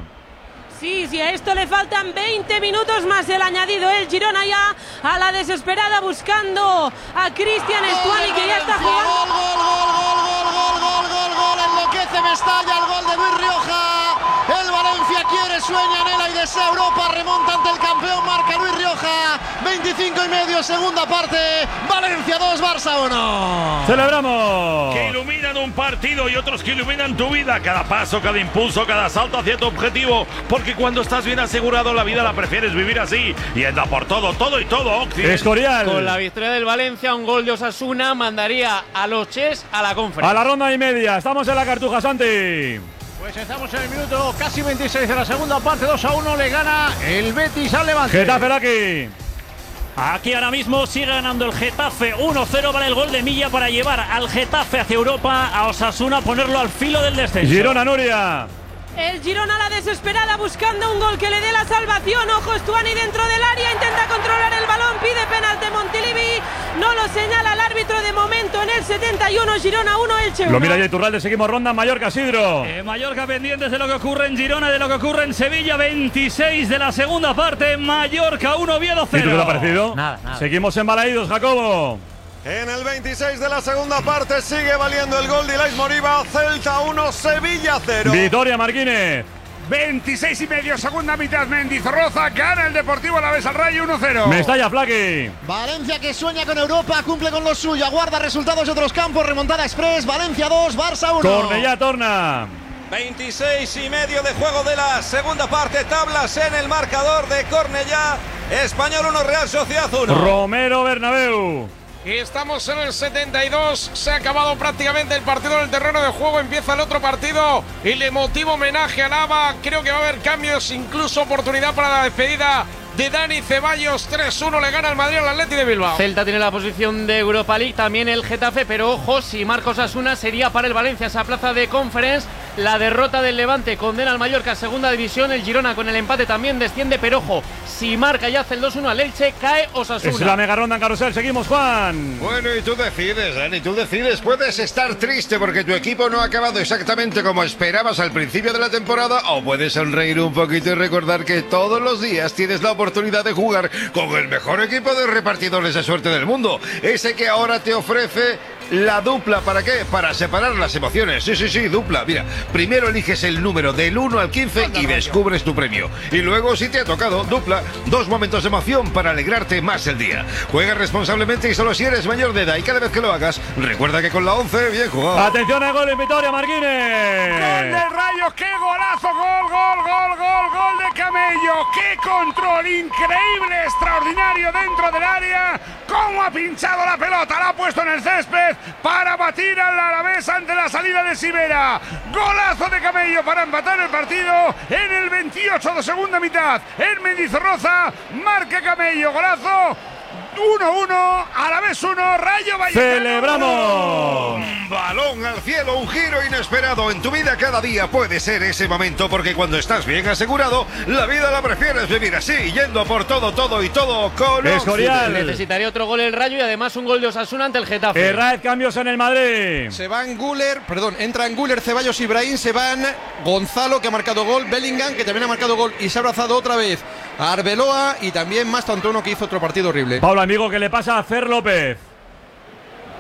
Sí, sí, a esto le faltan veinte minutos más el añadido. El Girona ya a la desesperada buscando a Cristian Stuani, que ya está jugando. Gol, gol, gol, gol, gol, gol, gol, gol, enloquece Mestalla, el gol de Luis Rioja. El Valencia quiere, sueña, anhela y desea Europa, remonta ante el campeón, marca Luis Rioja. veinticinco y medio, segunda parte. Valencia dos, Barça uno. ¡Celebramos! Que iluminan un partido y otros que iluminan tu vida. Cada paso, cada impulso, cada salto hacia tu objetivo. Porque cuando estás bien asegurado, la vida la prefieres vivir así. Yendo a por todo, todo y todo, Occidente. Escorial. Con la victoria del Valencia, un gol de Osasuna mandaría a los Ches a la Conference. A la ronda y media. Estamos en la Cartuja, Santi. Pues estamos en el minuto casi veintiséis de la segunda parte. dos a uno le gana el Betis al Levante. Getafe aquí. Aquí ahora mismo sigue ganando el Getafe uno cero. Vale el gol de Milla para llevar al Getafe hacia Europa, a Osasuna ponerlo al filo del descenso. Girona, Nuria. El Girona a la desesperada buscando un gol que le dé la salvación. Ojo, Stuani dentro del área, intenta controlar el balón, pide penalti Montilivi. No lo señala el árbitro de momento en el setenta y uno. Girona uno, Elche uno. Lo mira ya Iturralde, seguimos ronda. Mallorca, Sidro. Eh, Mallorca pendientes de lo que ocurre en Girona, de lo que ocurre en Sevilla. veintiséis de la segunda parte. Mallorca uno, Oviedo cero. ¿Y tú qué te ha parecido? Nada, nada. Seguimos embalaídos, Jacobo. En el veintiséis de la segunda parte sigue valiendo el gol de Ilais Moriba. Celta uno, Sevilla cero. Vitoria, Marquínez. veintiséis y medio, segunda mitad. Mendizorroza gana el Deportivo Alavés al Rayo uno cero. Mestalla, Flaqui. Valencia, que sueña con Europa, cumple con lo suyo, aguarda resultados de otros campos. Remontada express. Valencia dos, Barça uno. Cornellá, Torna. veintiséis y medio de juego de la segunda parte. Tablas en el marcador de Cornellá. Español uno, Real Sociedad uno. Romero, Bernabéu. Y estamos en el setenta y dos, se ha acabado prácticamente el partido en el terreno de juego, empieza el otro partido y el emotivo homenaje a Nava. Creo que va a haber cambios, incluso oportunidad para la despedida de Dani Ceballos. Tres uno le gana el Madrid al Atleti de Bilbao. Celta tiene la posición de Europa League, también el Getafe, pero ojo, si Marcos Asuna sería para el Valencia esa plaza de Conference. La derrota del Levante condena al Mallorca a segunda división. El Girona con el empate también desciende, pero ojo, si marca y hace el dos uno al Elche, cae Osasuna. Es la mega ronda en carrusel. Seguimos, Juan. Bueno, y tú decides, Dani, tú decides. Puedes estar triste porque tu equipo no ha acabado exactamente como esperabas al principio de la temporada, o puedes sonreír un poquito y recordar que todos los días tienes la oportunidad de jugar con el mejor equipo de repartidores de suerte del mundo. Ese que ahora te ofrece la dupla. ¿Para qué? Para separar las emociones. Sí, sí, sí, dupla. Mira, primero eliges el número del uno al quince y descubres tu premio. Y luego, si te ha tocado, dupla, dos momentos de emoción para alegrarte más el día. Juega responsablemente y solo si eres mayor de edad. Y cada vez que lo hagas, recuerda que con la once, bien jugado. Atención al gol en Vitoria, Marquínez. Gol del Rayo, qué golazo, gol, gol, gol, gol, gol de Camello. Qué control increíble, extraordinario dentro del área. Cómo ha pinchado la pelota, la ha puesto en el césped para batir al Alavés ante la salida de Sivera. Golazo de Camello para empatar el partido en el veintiocho de segunda mitad. En Mendizorroza marca Camello, golazo. uno uno, Alavés uno, Rayo Vallecano. ¡Celebramos! Un balón al cielo, un giro inesperado. En tu vida cada día puede ser ese momento, porque cuando estás bien asegurado, la vida la prefieres vivir así, yendo a por todo, todo y todo con Escorial. Necesitaría otro gol el Rayo y además un gol de Osasuna ante el Getafe. Herrad, cambios en el Madrid. Se van Guller, perdón, entran Guller, Ceballos, Ibrahim, se van Gonzalo, que ha marcado gol, Bellingham, que también ha marcado gol y se ha abrazado otra vez a Arbeloa, y también Mastantuono, que hizo otro partido horrible. Pablo, amigo, ¿qué le pasa a Fer López?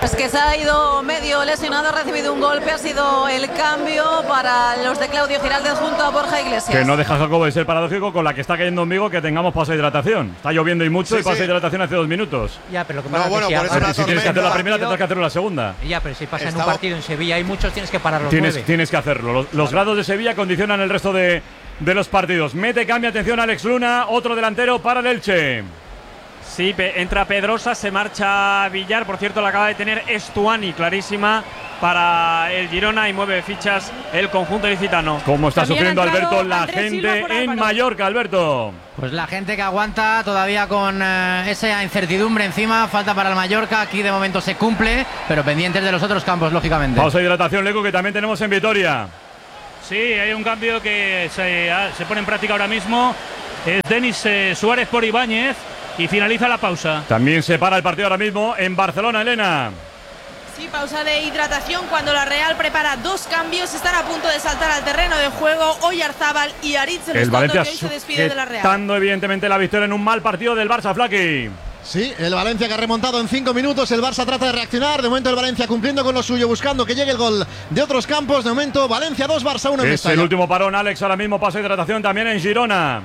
Es que se ha ido medio lesionado, ha recibido un golpe, ha sido el cambio para los de Claudio Giraldez junto a Borja Iglesias. Que no deja, Jacobo, de ser paradójico con la que está cayendo en Vigo que tengamos pausa de hidratación. Está lloviendo y mucho Sí, y pausa sí. de hidratación hace dos minutos. Ya, pero lo que No, pasa bueno, es que por si, eso hagas- la si tienes que hacer la primera, tendrás que hacerlo la segunda. Ya, pero si pasa en Estaba- un partido en Sevilla hay muchos, tienes que parar los Tienes, nueve. tienes que hacerlo. Los, los grados de Sevilla condicionan el resto de, de los partidos. Mete, cambia, atención, Alex Luna, otro delantero para el Elche. Sí, pe- entra Pedrosa, se marcha Villar. Por cierto, la acaba de tener Estuani, clarísima para el Girona, y mueve fichas el conjunto ilicitano. ¿Cómo está También sufriendo ha entrado Alberto la Andrés Silva por gente en Álvaro. Mallorca, Alberto? Pues la gente que aguanta todavía con eh, esa incertidumbre encima, falta para el Mallorca, aquí de momento se cumple, pero pendientes de los otros campos, lógicamente. Pausa de hidratación, Leco, que también tenemos en Vitoria. Sí, hay un cambio que se, ha- se pone en práctica ahora mismo. Es Denis eh, Suárez por Ibáñez y finaliza la pausa. También se para el partido ahora mismo en Barcelona, Elena. Sí, pausa de hidratación cuando la Real prepara dos cambios. Están a punto de saltar al terreno de juego Oyarzábal y Aritz El Elizondo, Valencia que hoy se despide de la Real. sujetando evidentemente la victoria en un mal partido del Barça, Flaki. Sí, el Valencia que ha remontado en cinco minutos. El Barça trata de reaccionar. De momento el Valencia cumpliendo con lo suyo, buscando que llegue el gol de otros campos. De momento Valencia dos, Barça uno en Es Mestalla. el último parón, Alex. Ahora mismo pasa de hidratación también en Girona.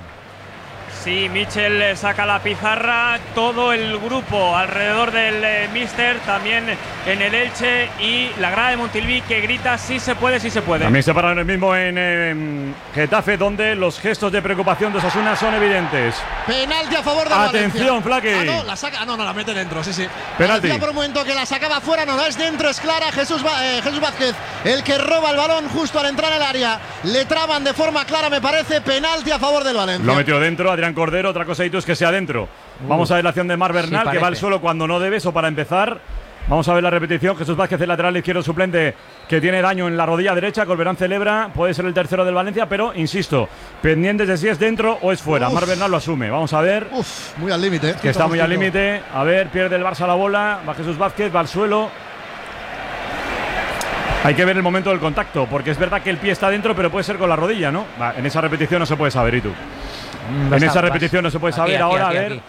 Sí, Michel saca la pizarra, todo el grupo alrededor del eh, míster, también en el Elche, y la grada de Montilví que grita sí se puede, sí se puede. También se paran ahora mismo en eh, Getafe, donde los gestos de preocupación de Osasuna son evidentes. Penalti a favor de Atención, Valencia. Flaki. Ah, no, la saca, ah, no, no, la mete dentro, sí, sí. Penalti. Parecía por un momento que la sacaba fuera, no, no es dentro, es clara. Jesús, Va- eh, Jesús Vázquez, el que roba el balón justo al entrar al área. Le traban de forma clara, me parece. Penalti a favor del Valencia. Lo ha metido dentro Adrián Cordero. Otra cosa es que sea dentro. Vamos a ver la acción de Mar Bernal, sí, que va al parece. suelo cuando no debe. Eso para empezar. Vamos a ver la repetición. Jesús Vázquez, el lateral izquierdo suplente, que tiene daño en la rodilla derecha. Colberán celebra. Puede ser el tercero del Valencia, pero insisto, pendientes de si es dentro o es fuera. Uf. Mar Bernal lo asume. Vamos a ver. Uf, muy al límite. Que está muy al límite. A ver, pierde el Barça la bola. Va Jesús Vázquez, va al suelo. Hay que ver el momento del contacto, porque es verdad que el pie está dentro, pero puede ser con la rodilla, ¿no? Va, en esa repetición no se puede saber, ¿y tú? Mm, en esa basta- repetición no se puede aquí, saber. aquí, Ahora, aquí, a ver. aquí.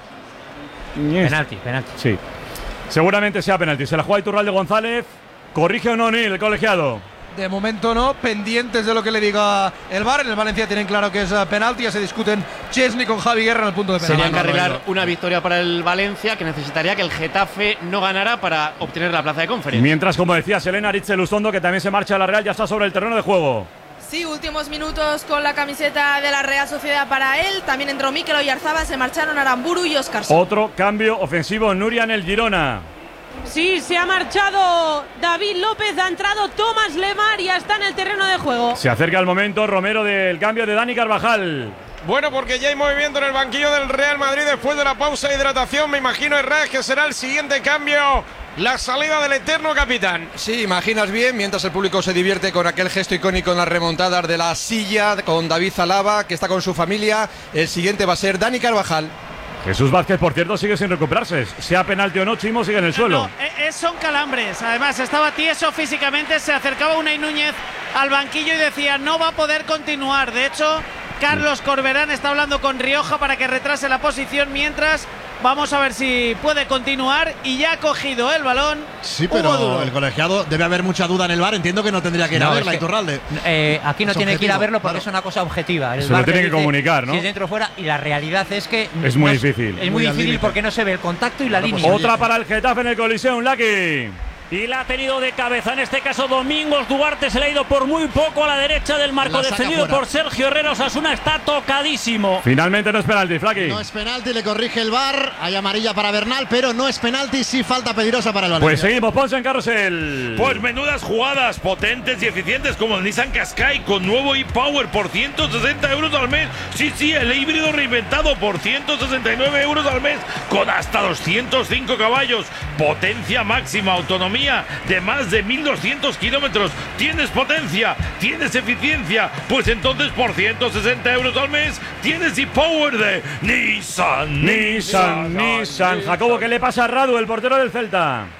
Ñes. Penalti, penalti. Sí. Seguramente sea penalti. Se la juega Iturralde González. Corrige o no O'Neill, el colegiado. De momento no, pendientes de lo que le diga el V A R. En el Valencia tienen claro que es eh, penalti, ya se discuten Chesney con Javi Guerra en el punto de penalti. Sería encarrilar una victoria para el Valencia, que necesitaría que el Getafe no ganara para obtener la plaza de conferencia. Mientras, como decía Selena, Aritz Elizondo, que también se marcha a la Real, ya está sobre el terreno de juego. Sí, últimos minutos con la camiseta de la Real Sociedad para él. También entró Mikel Oyarzábal, se marcharon Aramburu y Óscarson. Otro cambio ofensivo, Nuria en el Girona. Sí, se ha marchado David López, ha entrado Tomás Lemar y ya está en el terreno de juego. Se acerca el momento, Romero, del cambio de Dani Carvajal. Bueno, porque ya hay movimiento en el banquillo del Real Madrid después de la pausa de hidratación. Me imagino, Herrera, que será el siguiente cambio, la salida del eterno capitán. Sí, imaginas bien, mientras el público se divierte con aquel gesto icónico en las remontadas de la silla, con David Zalaba, que está con su familia. El siguiente va a ser Dani Carvajal. Jesús Vázquez, por cierto, sigue sin recuperarse. Sea penalti o no, Chimo sigue en el suelo. No, eh, eh, son calambres. Además, estaba tieso físicamente. Se acercaba Unai Núñez al banquillo y decía no va a poder continuar. De hecho, Carlos Corberán está hablando con Rioja para que retrase la posición, mientras vamos a ver si puede continuar, y ya ha cogido el balón. Sí, Hugo pero Duro. el colegiado debe haber mucha duda en el V A R. Entiendo que no tendría que ir No, a es verla, que- Iturralde. Eh, aquí no Es tiene que ir a objetivo, verlo porque claro. es una cosa objetiva. El Se lo V A R tiene te que dice comunicar, ¿no? Si es dentro o fuera, y la realidad es que Es no muy difícil. Es muy, Muy al difícil límite. porque no se ve el contacto y la línea. Otra para el Getafe en el Coliseum, Lucky. Y la ha tenido de cabeza, en este caso Domingos Duarte, se le ha ido por muy poco a la derecha del marco, La saca defendido fuera. por Sergio Herrera. Osasuna está tocadísimo. Finalmente no es penalti, Flaki. No es penalti, le corrige el V A R. Hay amarilla para Bernal, pero no es penalti, sí falta peligrosa para el Valencia. Pues seguimos, Ponce en carrusel. Pues menudas jugadas, potentes y eficientes, como el Nissan Qashqai con nuevo e-Power por ciento sesenta euros al mes. Sí, sí, el híbrido reinventado por ciento sesenta y nueve euros al mes, con hasta doscientos cinco caballos, potencia máxima, autonomía de más de mil doscientos kilómetros. ¿Tienes potencia? ¿Tienes eficiencia? Pues entonces por ciento sesenta euros al mes tienes e-Power de Nissan. Nissan, Nissan. Jacobo, ¿qué le pasa a Radu, el portero del Celta?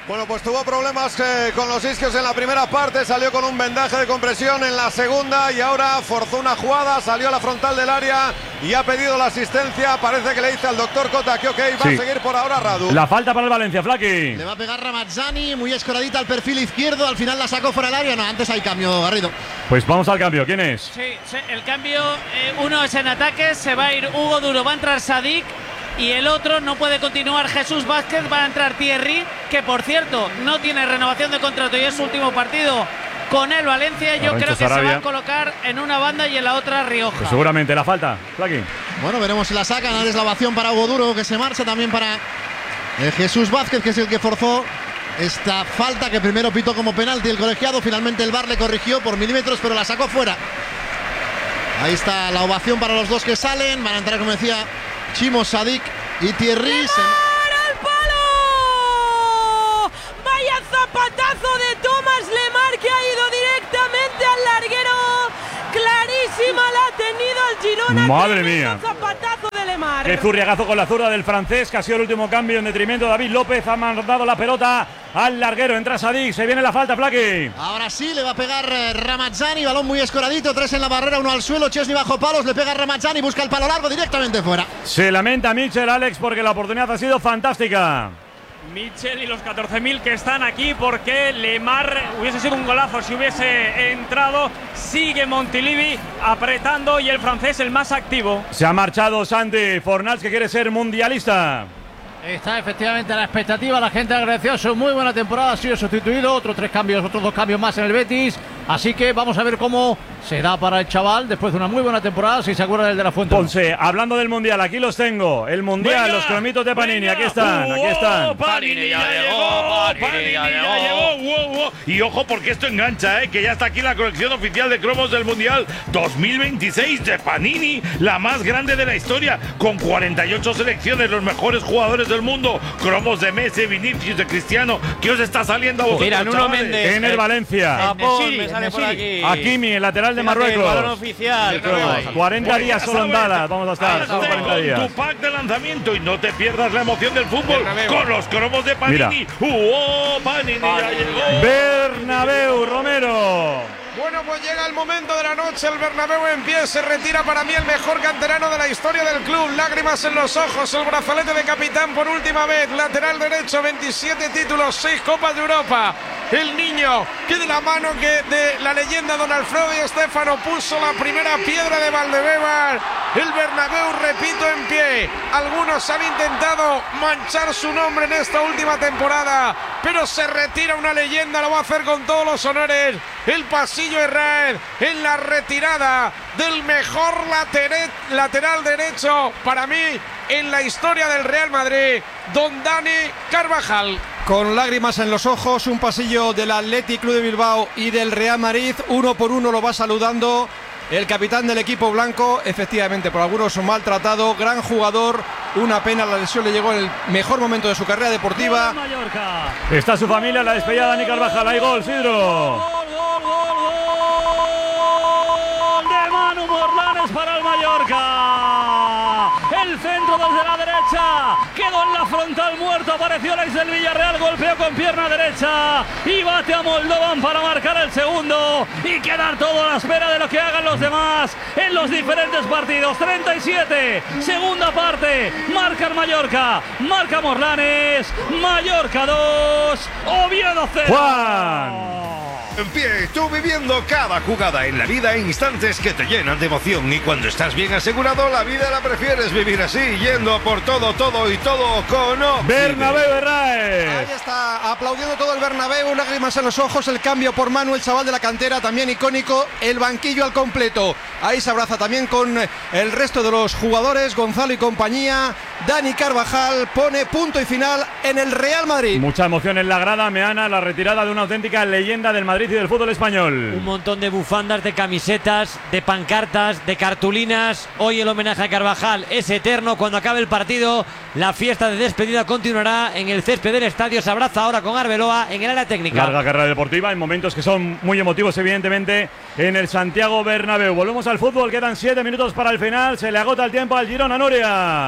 Bueno, pues tuvo problemas eh, con los isquios en la primera parte, salió con un vendaje de compresión en la segunda y ahora forzó una jugada, salió a la frontal del área y ha pedido la asistencia. Parece que le dice al doctor Cota que ok, va Sí. a seguir por ahora Radu. La falta para el Valencia, Flaki. Le va a pegar Ramazzani, muy escoradita al perfil izquierdo, al final la sacó fuera del área. No, antes hay cambio, Garrido. Pues vamos al cambio, ¿quién es? Sí, sí, el cambio, eh, uno es en ataque, se va a ir Hugo Duro, va a entrar Sadik. Y el otro no puede continuar Jesús Vázquez, va a entrar Thierry, que por cierto no tiene renovación de contrato y es su último partido con el Valencia. Yo Arrancho creo que Sarabia. se va a colocar en una banda y en la otra Rioja. Pues seguramente la falta, Flaki. Bueno, veremos si la sacan. Ahora es la ovación para Hugo Duro, que se marcha también para eh, Jesús Vázquez, que es el que forzó esta falta que primero pitó como penalti el colegiado. Finalmente el V A R le corrigió por milímetros, pero la sacó fuera. Ahí está la ovación para los dos que salen. Van a entrar, como decía, Chimo, Sadik y Thierry. ¡Al palo! ¡Vaya zapatazo de Thomas Lemar, que ha ido directamente al larguero! Clarísima la ha tenido el Girona. Madre Tremendo mía. zapatazo de Lemar. Qué zurriagazo con la zurda del francés, que ha sido el último cambio en detrimento de David López. Ha mandado la pelota al larguero. Entra Sadik, se viene la falta, Flaki. Ahora sí, le va a pegar eh, Ramazzani. Balón muy escoradito, tres en la barrera, uno al suelo. Chesney bajo palos, le pega Ramazzani, busca el palo largo directamente fuera. Se lamenta Mitchell, Alex, porque la oportunidad ha sido fantástica. Mitchell y los catorce mil que están aquí, porque Lemar hubiese sido un golazo si hubiese entrado. Sigue Montilivi apretando y el francés el más activo. Se ha marchado Santi Fornals, que quiere ser mundialista. Está efectivamente a la expectativa, la gente agradeció su muy buena temporada, ha sido sustituido, otros tres cambios, otros dos cambios más en el Betis, así que vamos a ver cómo se da para el chaval después de una muy buena temporada, si se acuerda del de la Fuente. Ponce, hablando del Mundial, aquí los tengo, el Mundial, Venga, los cromitos de Panini, venga. aquí están, aquí están. Oh, Panini ya llegó, Panini ya llegó, wow, wow. Y ojo porque esto engancha, ¿eh? Que ya está aquí la colección oficial de cromos del Mundial dos mil veintiséis de Panini, la más grande de la historia, con cuarenta y ocho selecciones, los mejores jugadores del mundo, cromos de Messi, Vinicius, de Cristiano. ¿Qué os está saliendo a vosotros, Mira, Nuno chavales? Méndez. En el Valencia. Japón, me sale por aquí. Hakimi, el lateral de Fíjate, Marruecos. el balón oficial. cuarenta Pues días ya solo en sabes, Dallas, vamos a estar, solo hazte cuarenta con días. tu pack de lanzamiento y no te pierdas la emoción del fútbol Bernabéu. con los cromos de Panini. ¡Oh, Panini ya llegó! Bernabéu, Romero. Bueno, pues llega el momento de la noche, el Bernabéu en pie, se retira para mí el mejor canterano de la historia del club, lágrimas en los ojos, el brazalete de capitán por última vez, lateral derecho, veintisiete títulos, seis Copas de Europa, el niño que de la mano que de la leyenda Don Alfredo Di Stéfano puso la primera piedra de Valdebebas, el Bernabéu, repito, en pie. Algunos han intentado manchar su nombre en esta última temporada, pero se retira una leyenda, lo va a hacer con todos los honores. El pasillo Herrera en la retirada del mejor latere- lateral derecho para mí en la historia del Real Madrid, don Dani Carvajal. Con lágrimas en los ojos, un pasillo del Athletic Club de Bilbao y del Real Madrid, uno por uno lo va saludando el capitán del equipo blanco, efectivamente por algunos maltratado, gran jugador, una pena, la lesión le llegó en el mejor momento de su carrera deportiva. Está su familia, la despedida de Dani Carvajal, hay gol, Sidro. De Manu Morlanes para el Mallorca. El centro desde la derecha quedó en la frontal muerto. Apareció Alex del Villarreal, golpeó con pierna derecha y bate a Moldovan para marcar el segundo y quedar todo a la espera de lo que hagan los demás en los diferentes partidos. treinta y siete, segunda parte, marca el Mallorca, marca Morlanes, Mallorca dos, Oviedo cero. Juan. En pie, tú viviendo cada jugada en la vida en instantes que te llenan de emoción. Y cuando estás bien asegurado, la vida la prefieres vivir así, yendo a por todo, todo y todo con Oxide. Bernabéu Herrera. Ahí está, aplaudiendo todo el Bernabéu, lágrimas en los ojos, el cambio por Manu, el chaval de la cantera, también icónico, el banquillo al completo. Ahí se abraza también con el resto de los jugadores, Gonzalo y compañía. Dani Carvajal pone punto y final en el Real Madrid. Mucha emoción en la grada, Meana, la retirada de una auténtica leyenda del Madrid y del fútbol español. Un montón de bufandas, de camisetas, de pancartas, de cartulinas. Hoy el homenaje a Carvajal es eterno. Cuando acabe el partido, la fiesta de despedida continuará en el césped del estadio. Se abraza ahora con Arbeloa en el área técnica. Larga carrera deportiva en momentos que son muy emotivos, evidentemente, en el Santiago Bernabéu. Volvemos al fútbol, quedan siete minutos para el final. Se le agota el tiempo al Girona, Nuria.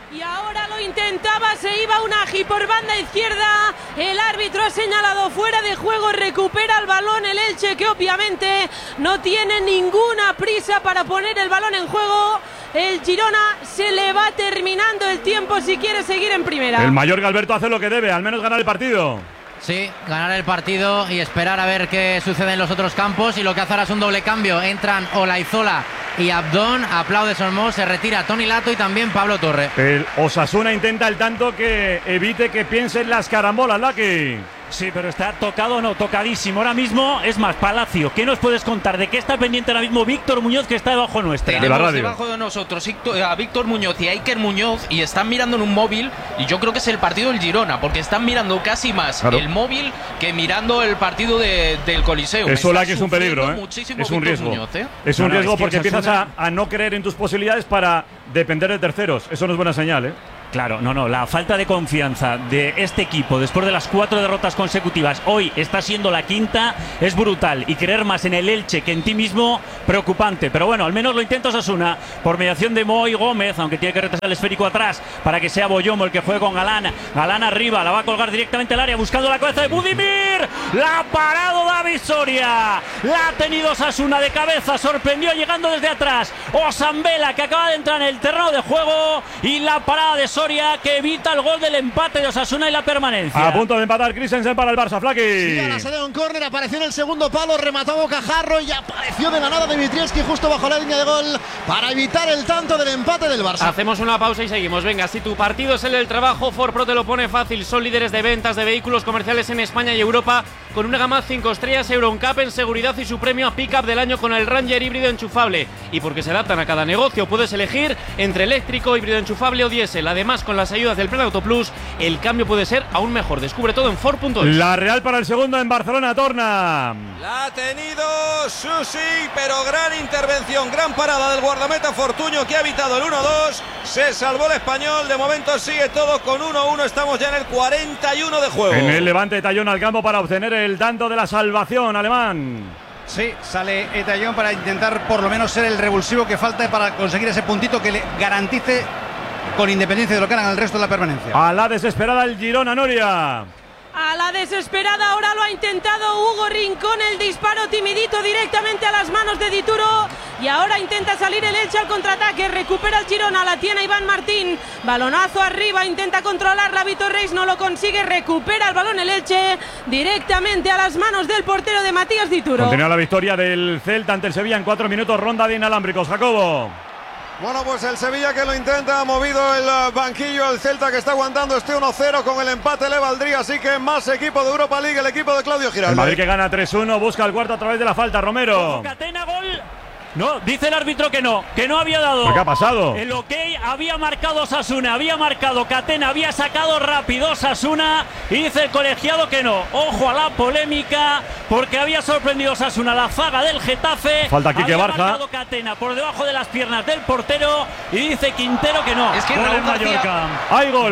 Y ahora lo intentaba, se iba Unagi por banda izquierda. El árbitro ha señalado fuera de juego, recupera el balón el Elche, que obviamente no tiene ninguna prisa para poner el balón en juego. El Girona se le va terminando el tiempo si quiere seguir en primera. El Mallorca, Alberto, hace lo que debe, al menos ganar el partido. Sí, ganar el partido y esperar a ver qué sucede en los otros campos. Y lo que hace ahora es un doble cambio. Entran Olaizola y Abdón, aplaude Sormós, se retira Toni Lato y también Pablo Torre. El Osasuna intenta el tanto que evite que piensen las carambolas, Lucky. Sí, pero está tocado, no, tocadísimo. Ahora mismo, es más, Palacio, ¿qué nos puedes contar? ¿De qué está pendiente ahora mismo Víctor Muñoz, que está debajo nuestra? Tenemos debajo de nosotros a Víctor Muñoz y a Iker Muñoz, y están mirando en un móvil, y yo creo que es el partido del Girona, porque están mirando casi más claro. el móvil que mirando el partido de, del Coliseo. Eso, Lucky, es un peligro, ¿eh? Es un riesgo. Muñoz, ¿eh? Es un no, no, riesgo es que porque empiezas una... a, a no creer en tus posibilidades para depender de terceros. Eso no es buena señal, ¿eh? Claro, no, no, la falta de confianza de este equipo después de las cuatro derrotas consecutivas, hoy está siendo la quinta, es brutal, y creer más en el Elche que en ti mismo, preocupante. Pero bueno, al menos lo intenta Osasuna por mediación de Moy Gómez, aunque tiene que retrasar el esférico atrás para que sea Boyomo el que juegue con Galán. Galán arriba, la va a colgar directamente al área buscando la cabeza de Budimir. La ha parado David Soria, la ha tenido Osasuna de cabeza, sorprendió llegando desde atrás Osambela, que acaba de entrar en el terreno de juego, y la parada de Soria que evita el gol del empate de Osasuna y la permanencia. A punto de empatar Christensen para el Barça, Flaky. Sí, ahora se dio un córner, apareció en el segundo palo, remató Bocajarro y apareció de la nada Dimitrievski justo bajo la línea de gol para evitar el tanto del empate del Barça. Hacemos una pausa y seguimos. Venga, si tu partido es el del trabajo, Ford Pro te lo pone fácil. Son líderes de ventas de vehículos comerciales en España y Europa, con una gama cinco estrellas EuroNCAP en seguridad y su premio a Pickup del año con el Ranger híbrido enchufable. Y porque se adaptan a cada negocio, puedes elegir entre eléctrico, híbrido enchufable o diésel. Además, con las ayudas del Plan Auto Plus, el cambio puede ser aún mejor. Descubre todo en Ford punto es. La Real para el segundo en Barcelona, Torna. La ha tenido Susi, pero gran intervención, gran parada del guardameta Fortuño, que ha evitado el uno dos. Se salvó el español, de momento sigue todo con uno uno. Estamos ya en el cuarenta y uno de juego. En el Levante, Tallón al campo para obtener el tanto de la salvación, alemán. Sí, sale Etallón para intentar por lo menos ser el revulsivo que falta para conseguir ese puntito que le garantice, con independencia de lo que hagan el resto de la permanencia. A la desesperada el Girona, Noria. A la desesperada ahora lo ha intentado Hugo Rincón, el disparo timidito directamente a las manos de Dituro, y ahora intenta salir el Elche al contraataque, recupera el Girona, la tiene Iván Martín, balonazo arriba, intenta controlarla Vitor Reis, no lo consigue, recupera el balón el Elche directamente a las manos del portero de Matías Dituro. Continúa la victoria del Celta ante el Sevilla en cuatro minutos, ronda de inalámbricos, Jacobo. Bueno, pues el Sevilla que lo intenta, ha movido el banquillo, el Celta que está aguantando este uno cero, con el empate le valdría, así que más equipo de Europa League, el equipo de Claudio Giraldo. El Madrid que gana tres uno, busca el cuarto a través de la falta, Romero. Catena, gol. No, dice el árbitro que no, que no había dado. ¿Qué ha pasado? El ok había marcado Osasuna, había marcado Catena, había sacado rápido Osasuna, y dice el colegiado que no. Ojo a la polémica, porque había sorprendido Osasuna la zaga del Getafe. Falta Quique había Barja. marcado Catena por debajo de las piernas del portero, y dice Quintero que no. Es que gol Raúl en Mallorca. García... ¡Hay gol!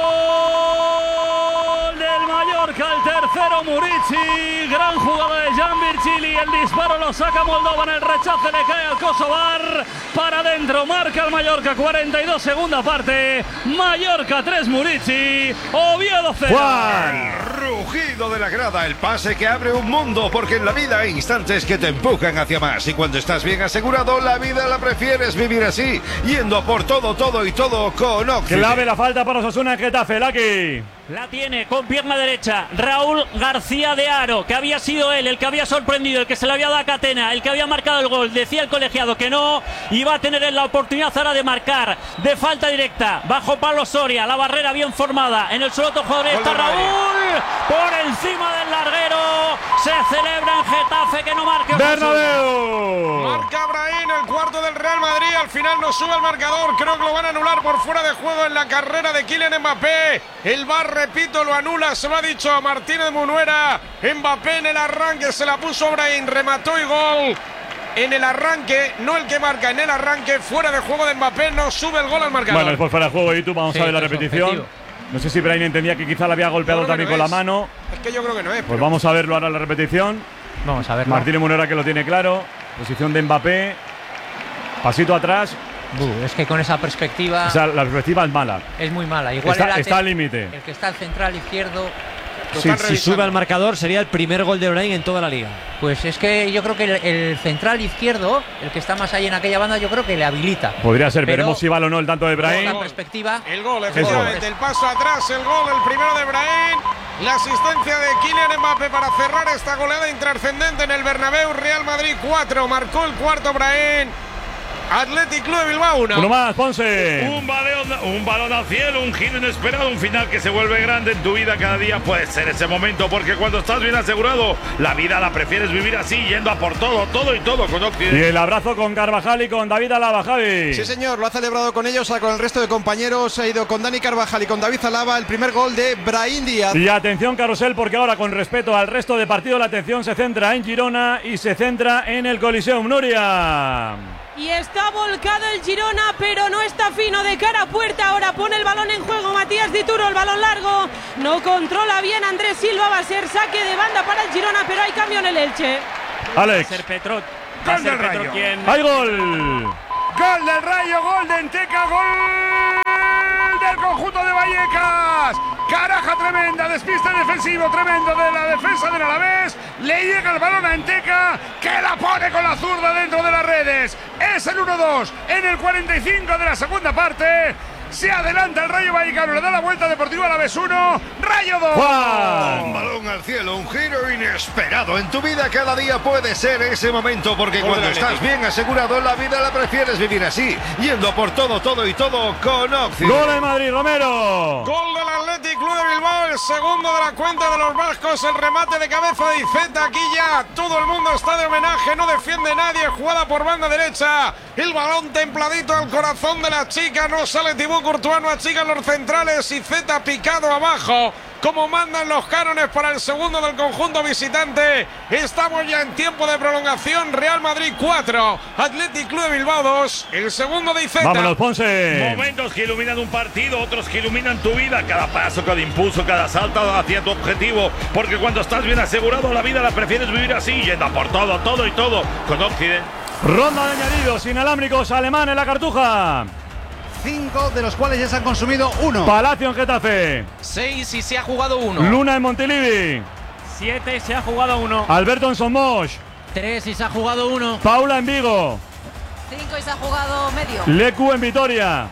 Gol del Mallorca, el tercero Murici, gran jugada de Jan Virgili, el disparo lo saca Moldova, en el rechace le cae al Kosovar, para adentro, marca el Mallorca, cuarenta y dos, segunda parte, Mallorca tres, Murici, Oviedo cero. Juan, rugido de la grada, el pase que abre un mundo, porque en la vida hay instantes que te empujan hacia más, y cuando estás bien asegurado, la vida la prefieres vivir así, yendo por todo, todo y todo con Oxy. Clave la falta para Osasuna en Getafe, Lucky. La tiene con pierna derecha Raúl García de Haro, que había sido él el que había sorprendido, el que se le había dado a Catena, el que había marcado el gol. Decía el colegiado que no, y va a tener la oportunidad ahora de marcar de falta directa bajo Pablo Soria, la barrera bien formada. En el suelo otro jugador está Raúl, por encima del larguero. Se celebra en Getafe que no marque Bernabéu. Marca Brahim, el cuarto del Real Madrid. Al final no sube el marcador, creo que lo van a anular por fuera de juego en la carrera de Kylian Mbappé. El V A R, repito, lo anula, se lo ha dicho a Martínez Munuera. Mbappé en el arranque se la puso Brahim, remató y gol. En el arranque, no el que marca, en el arranque, fuera de juego de Mbappé, no sube el gol al marcador. Bueno, después fuera de juego y tú vamos Sí, a ver la es repetición. objetivo. No sé si Brahim entendía que quizá la había golpeado también no con es. la mano. Es que yo creo que no es. Pues pero... vamos a verlo ahora en la repetición. Vamos a ver. Martínez Munera que lo tiene claro. Posición de Mbappé. Pasito atrás. Buh, es que con esa perspectiva. O sea, la perspectiva es mala. Es muy mala. Igual está, el está al límite. El que está al central izquierdo. Sí, si sube al marcador sería el primer gol de Brahim en toda la liga. Pues es que yo creo que el, el central izquierdo, el que está más ahí en aquella banda, yo creo que le habilita. Podría ser, pero veremos si vale o no el tanto de Brahim. La perspectiva. El gol, efectivamente, el paso atrás, el gol, el primero de Brahim. La asistencia de Kylian Mbappé para cerrar esta goleada intrascendente en el Bernabéu. Real Madrid cuatro, marcó el cuarto Brahim. Athletic Club de Bilbao uno. Uno más, Ponce. Un balón, un balón al cielo, un giro inesperado, un final que se vuelve grande en tu vida cada día. Puede ser ese momento, porque cuando estás bien asegurado, la vida la prefieres vivir así, yendo a por todo, todo y todo con Occidente. Y el abrazo con Carvajal y con David Alaba, Javi. Sí, señor, lo ha celebrado con ellos, con el resto de compañeros. Ha ido con Dani Carvajal y con David Alaba el primer gol de Brahim Díaz. Y atención, Carrusel, porque ahora, con respeto al resto de partido, la atención se centra en Girona y se centra en el Coliseum. Nuria. Y está volcado el Girona, pero no está fino de cara a puerta. Ahora pone el balón en juego Matías Dituro, el balón largo. No controla bien Andrés Silva, va a ser saque de banda para el Girona, pero hay cambio en el Elche. Alex. Va a ser Petro. Va a ser Petro quien... ¡Hay gol! Gol del Rayo, gol de Enteca, gol del conjunto de Vallecas. Caraja tremenda, despiste defensivo tremendo de la defensa del Alavés. Le llega el balón a Enteca, que la pone con la zurda dentro de las redes. Es el uno dos en el cuarenta y cinco de la segunda parte. Se adelanta el Rayo Vallecano, le da la vuelta Deportivo Alavés uno, Rayo dos. Un balón al cielo, un giro inesperado. En tu vida cada día puede ser ese momento, porque Gol cuando del estás Atlético. bien asegurado en la vida la prefieres vivir así, yendo por todo, todo y todo con Occidente. Gol de Madrid, Romero. Gol del Athletic Club de Bilbao, el segundo de la cuenta de los vascos, el remate de cabeza de Iceta. Aquí ya todo el mundo está de homenaje, no defiende nadie, jugada por banda derecha, el balón templadito al corazón de la chica, no sale Thibaut Courtois, no achican los centrales, Iceta picado abajo, como mandan los cánones para el segundo del conjunto visitante. Estamos ya en tiempo de prolongación. Real Madrid cuatro, Athletic Club de Bilbao dos, el segundo de Iceta. Vámonos, Ponce. Momentos que iluminan un partido, otros que iluminan tu vida. Cada paso, cada impulso, cada salto hacia tu objetivo. Porque cuando estás bien asegurado, la vida la prefieres vivir así, yendo a por todo, todo y todo con Occidente. Ronda de añadidos inalámbricos, alemán en la Cartuja. Cinco, de los cuales ya se han consumido uno. Palacio en Getafe. Seis y se ha jugado uno. Luna en Montilivi. Siete, se ha jugado uno. Alberto en Somos. Tres y se ha jugado uno. Paula en Vigo. Cinco y se ha jugado medio. Lecu en Vitoria.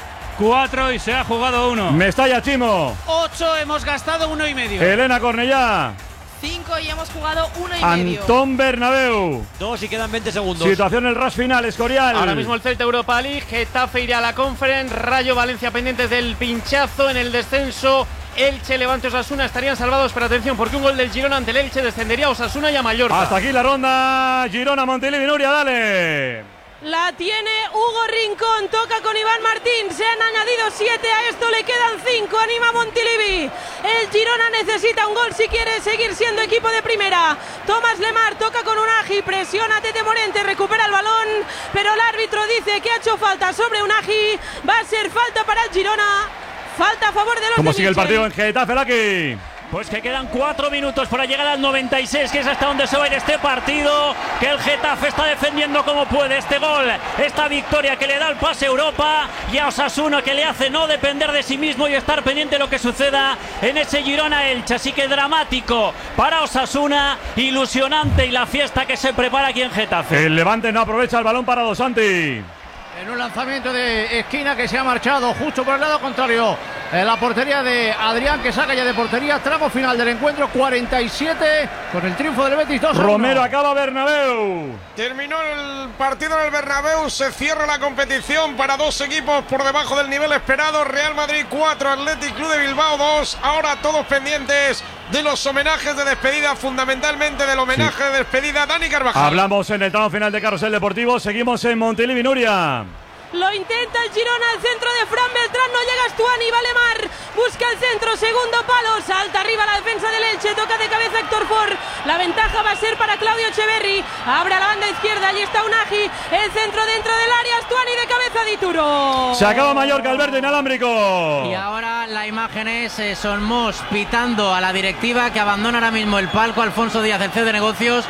Cuatro y se ha jugado uno. Mestalla Chimo. Ocho, hemos gastado uno y medio. Elena Cornellá. Cinco y hemos jugado uno y medio. Antón Bernabéu. Dos y quedan veinte segundos. Situación en el rush final, Escorial. Ahora mismo el Celta Europa League, Getafe irá a la Conference, Rayo Valencia pendientes del pinchazo en el descenso. Elche, Levante, Osasuna estarían salvados, pero atención, porque un gol del Girona ante el Elche descendería a Osasuna y a Mallorca. Hasta aquí la ronda. Girona, Montilivi, Nuria, dale. La tiene Hugo Rincón, toca con Iván Martín, se han añadido siete, a esto le quedan cinco, anima Montilivi. El Girona necesita un gol si quiere seguir siendo equipo de primera. Tomás Lemar toca con Unagi, presiona a Tete Morente, recupera el balón, pero el árbitro dice que ha hecho falta sobre Unagi, va a ser falta para el Girona, falta a favor de los ¿Cómo de sigue el Michel. partido en Getafe, Laki? Pues que quedan cuatro minutos para llegar al noventa y seis, que es hasta donde se va a ir este partido, que el Getafe está defendiendo como puede este gol, esta victoria que le da el pase a Europa, y a Osasuna que le hace no depender de sí mismo y estar pendiente de lo que suceda en ese Girona Elche. Así que dramático para Osasuna, ilusionante, y la fiesta que se prepara aquí en Getafe. El Levante no aprovecha el balón para Dos Santi. En un lanzamiento de esquina que se ha marchado justo por el lado contrario. En la portería de Adrián, que saca ya de portería. Tramo final del encuentro, cuarenta y siete, con el triunfo del Betis dos a uno. Romero acaba Bernabéu. Terminó el partido en el Bernabéu, se cierra la competición para dos equipos por debajo del nivel esperado. Real Madrid cuatro, Athletic Club de Bilbao dos. Ahora todos pendientes de los homenajes de despedida, fundamentalmente del homenaje Sí. de despedida Dani Carvajal. Hablamos en el tramo final de Carrusel Deportivo. Seguimos en Montilivi, Nuria. Lo intenta el Girona, al centro de Fran Beltrán, no llega Stuani, Valemar, busca el centro, segundo palo, salta arriba la defensa del Elche, toca de cabeza Héctor Ford, la ventaja va a ser para Claudio Echeverri, abre a la banda izquierda, allí está Unagi, el centro dentro del área, Stuani de cabeza, Dituro. Se acaba Mallorca, Alberto inalámbrico. Y ahora la imagen es eh, Son Mos pitando a la directiva que abandona ahora mismo el palco, Alfonso Díaz, el C E O de negocios,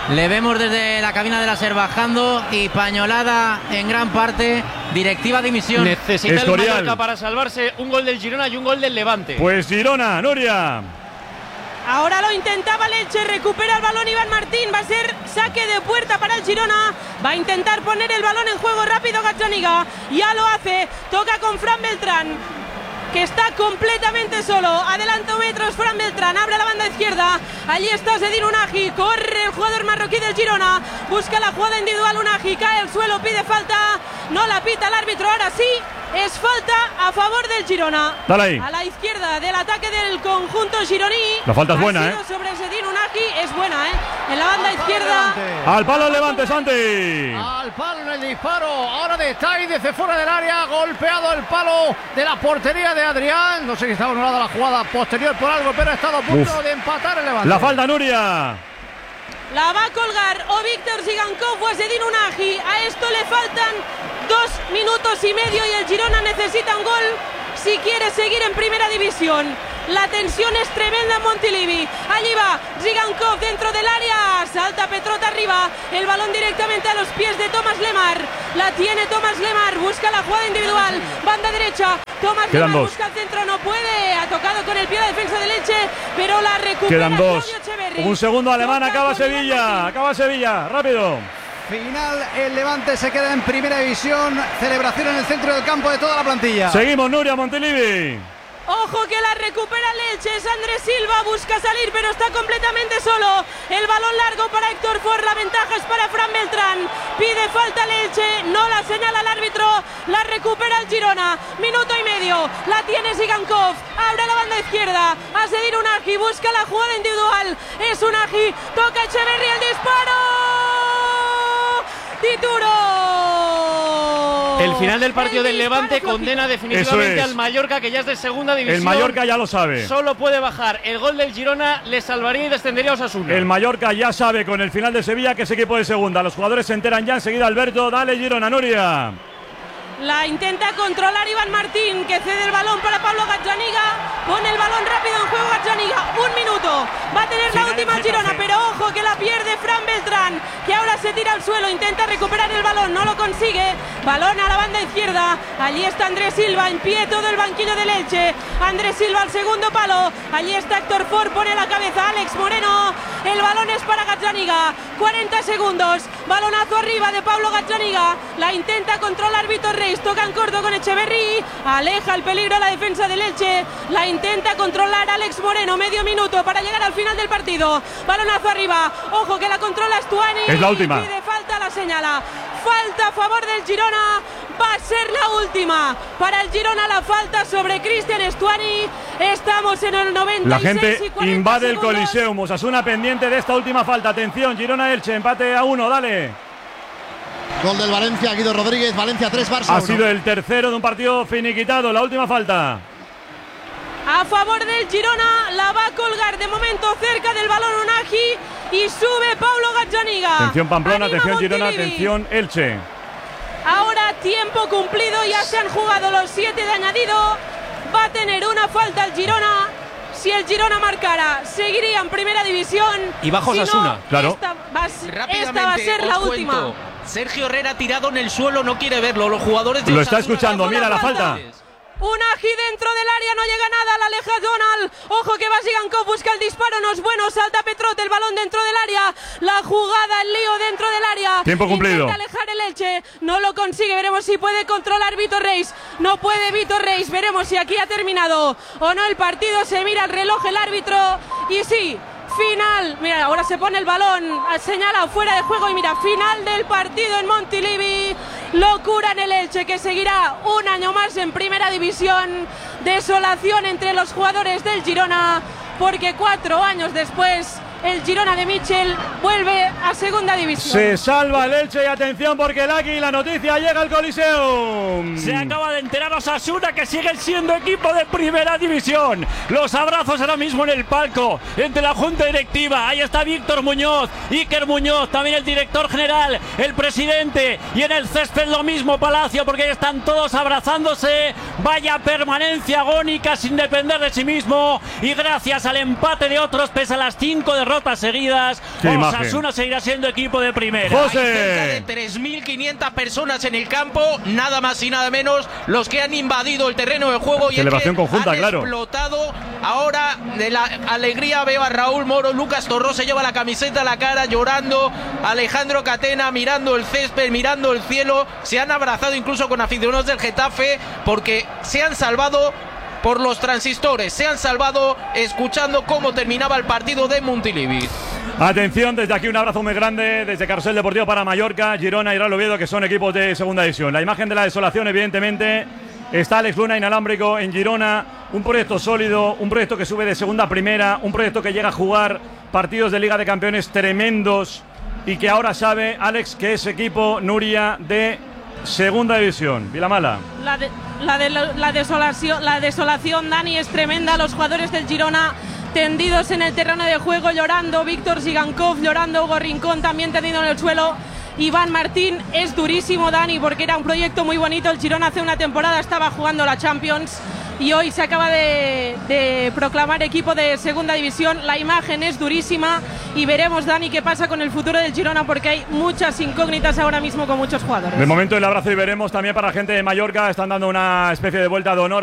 Le vemos desde la cabina de la SER bajando y pañolada en gran parte. Directiva dimisión. Necesita Escorial. el Mallorca para salvarse un gol del Girona y un gol del Levante. Pues Girona, Nuria. Ahora lo intentaba el Elche, recupera el balón Iván Martín, va a ser saque de puerta para el Girona, va a intentar poner el balón en juego rápido Gazzaniga, ya lo hace, toca con Fran Beltrán, que está completamente solo, adelanta metros Fran Beltrán, abre la banda izquierda, allí está Zedine Unagi, corre el jugador marroquí del Girona, busca la jugada individual Unagi, cae al suelo, pide falta, no la pita el árbitro, ahora sí. Es falta a favor del Girona. Dale ahí. A la izquierda del ataque del conjunto gironí. La falta es buena, ¿eh? Sobre Zedine Unagi es buena, ¿eh? En la banda izquierda. Al palo el Levante, Santi. Al palo en el disparo. Ahora de Tai desde fuera del área. Golpeado el palo de la portería de Adrián. No sé si estaba anulada la jugada posterior por algo, pero ha estado a punto Uf. de empatar el Levante. La falta, Nuria. La va a colgar o Víctor Zigankov o a Zedine Unagi. A esto le faltan dos minutos y medio y el Girona necesita un gol si quiere seguir en primera división. La tensión es tremenda en Montilivi. Allí va Zigankov dentro del área. Salta Petrota arriba. El balón directamente a los pies de Tomás Lemar. La tiene Tomás Lemar. Busca la jugada individual. Banda derecha. Tomás Quedan Lemar dos. busca el centro. No puede. Ha tocado con el pie la defensa del Elche. Pero la recupera. Quedan dos. Claudio Echeverri. Un segundo alemán. Acaba Sevilla. Acaba Sevilla. Rápido. Final, el Levante se queda en primera división. Celebración en el centro del campo de toda la plantilla. Seguimos, Nuria, Montilivi. Ojo que la recupera el Elche, es Andrés Silva, busca salir pero está completamente solo. El balón largo para Héctor Ford, la ventaja es para Fran Beltrán. Pide falta el Elche, no la señala el árbitro, la recupera el Girona. Minuto y medio, la tiene Zigankov, abre la banda izquierda, a Zedine Unagi, busca la jugada individual. Es Unagi, toca Echeverri, el disparo. Tituro. El final del partido del Levante condena definitivamente es. al Mallorca, que ya es de segunda división. El Mallorca ya lo sabe. Solo puede bajar. El gol del Girona le salvaría y descendería a Osasuna. El Mallorca ya sabe con el final de Sevilla que es equipo de segunda. Los jugadores se enteran ya enseguida. Alberto, dale Girona, Nuria. La intenta controlar Iván Martín, que cede el balón para Pablo Gazzaniga. Pone el balón rápido en juego Gazzaniga. Un minuto. Va a tener la última Girona, pero ojo que la pierde Fran Beltrán, que ahora se tira al suelo, intenta recuperar el balón, no lo consigue. Balón a la banda izquierda. Allí está Andrés Silva, en pie todo el banquillo del Elche. Andrés Silva al segundo palo. Allí está Héctor Ford, pone la cabeza Alex Moreno. El balón es para Gazzaniga. cuarenta segundos. Balonazo arriba de Pablo Gazzaniga. La intenta controlar Vitor Reis. Toca en corto con Echeverri. Aleja el peligro a la defensa del Elche. La intenta controlar Alex Moreno. Medio minuto para llegar al final del partido. Balonazo arriba. Ojo que la controla Stuani. Es la última. Pide falta, la señala. Falta a favor del Girona. Va a ser la última. Para el Girona la falta sobre Cristian Stuani. Estamos en el noventa y seis. La gente y cuarenta invade el segundos. Coliseum. Osasuna pendiente de esta última falta. Atención, Girona-Elche. Empate a uno. Dale. Gol del Valencia, Guido Rodríguez. Valencia tres, Barça Ha uno. sido el tercero de un partido finiquitado. La última falta. A favor del Girona, la va a colgar de momento cerca del balón Unagi y sube Pablo Gazzaniga. Atención Pamplona, Anima atención Girona, Montilivi. atención Elche. Ahora tiempo cumplido, ya se han jugado los siete de añadido. Va a tener una falta el Girona. Si el Girona marcara, seguiría en primera división. Y bajo Si no, Osasuna. Claro. Esta va, a- Rápidamente, esta va a ser la os última. cuento. Sergio Herrera tirado en el suelo, no quiere verlo. Los jugadores de Lo está Osasuna escuchando, bajo mira la falta. Unagi dentro del área, no llega nada, la aleja Donald. Ojo que va Zigankov, busca el disparo, no es bueno, salta Petrote, el balón dentro del área. La jugada, el lío dentro del área. Tiempo cumplido. Intenta alejar el Elche, no lo consigue, veremos si puede controlar Vitor Reis. No puede Vitor Reis, veremos si aquí ha terminado o no el partido. Se mira el reloj, el árbitro, y sí. Final, mira, ahora se pone el balón, señala fuera de juego y mira, final del partido en Montilivi. Locura en el Elche, que seguirá un año más en primera división. Desolación entre los jugadores del Girona, porque cuatro años después el Girona de Michel vuelve a segunda división. Se salva el Elche y atención porque el Águila, noticia, llega al Coliseum. Se acaba de enterar Osasuna que siguen siendo equipo de primera división. Los abrazos ahora mismo en el palco entre la junta directiva. Ahí está Víctor Muñoz, Iker Muñoz, también el director general, el presidente, y en el césped lo mismo Palacio, porque ahí están todos abrazándose. Vaya permanencia agónica sin depender de sí mismo, y gracias al empate de otros pese a las cinco derrotas derrotas seguidas. Osasuna seguirá siendo equipo de primera. Hay cerca de tres mil quinientas personas en el campo, nada más y nada menos, los que han invadido el terreno de juego y celebración es que conjunta, han claro. explotado. Ahora de la alegría veo a Raúl Moro, Lucas Torró se lleva la camiseta a la cara llorando, Alejandro Catena mirando el césped, mirando el cielo, se han abrazado incluso con aficionados del Getafe porque se han salvado por los transistores, se han salvado escuchando cómo terminaba el partido de Montilivi. Atención, desde aquí un abrazo muy grande desde Carrusel Deportivo para Mallorca, Girona y Real Oviedo, que son equipos de segunda división. La imagen de la desolación, evidentemente, está Alex Luna inalámbrico en Girona, un proyecto sólido, un proyecto que sube de segunda a primera, un proyecto que llega a jugar partidos de Liga de Campeones tremendos y que ahora sabe, Alex, que es equipo, Nuria, de segunda división. Vilamala. La, de, la, de, la, desolación, la desolación, Dani, es tremenda. Los jugadores del Girona tendidos en el terreno de juego, llorando. Víctor Sigankov llorando, Hugo Rincón también tendido en el suelo. Iván Martín, es durísimo, Dani, porque era un proyecto muy bonito. El Girona hace una temporada estaba jugando la Champions y hoy se acaba de, de proclamar equipo de segunda división. La imagen es durísima y veremos, Dani, qué pasa con el futuro del Girona, porque hay muchas incógnitas ahora mismo con muchos jugadores. De momento el abrazo y veremos también para la gente de Mallorca. Están dando una especie de vuelta de honor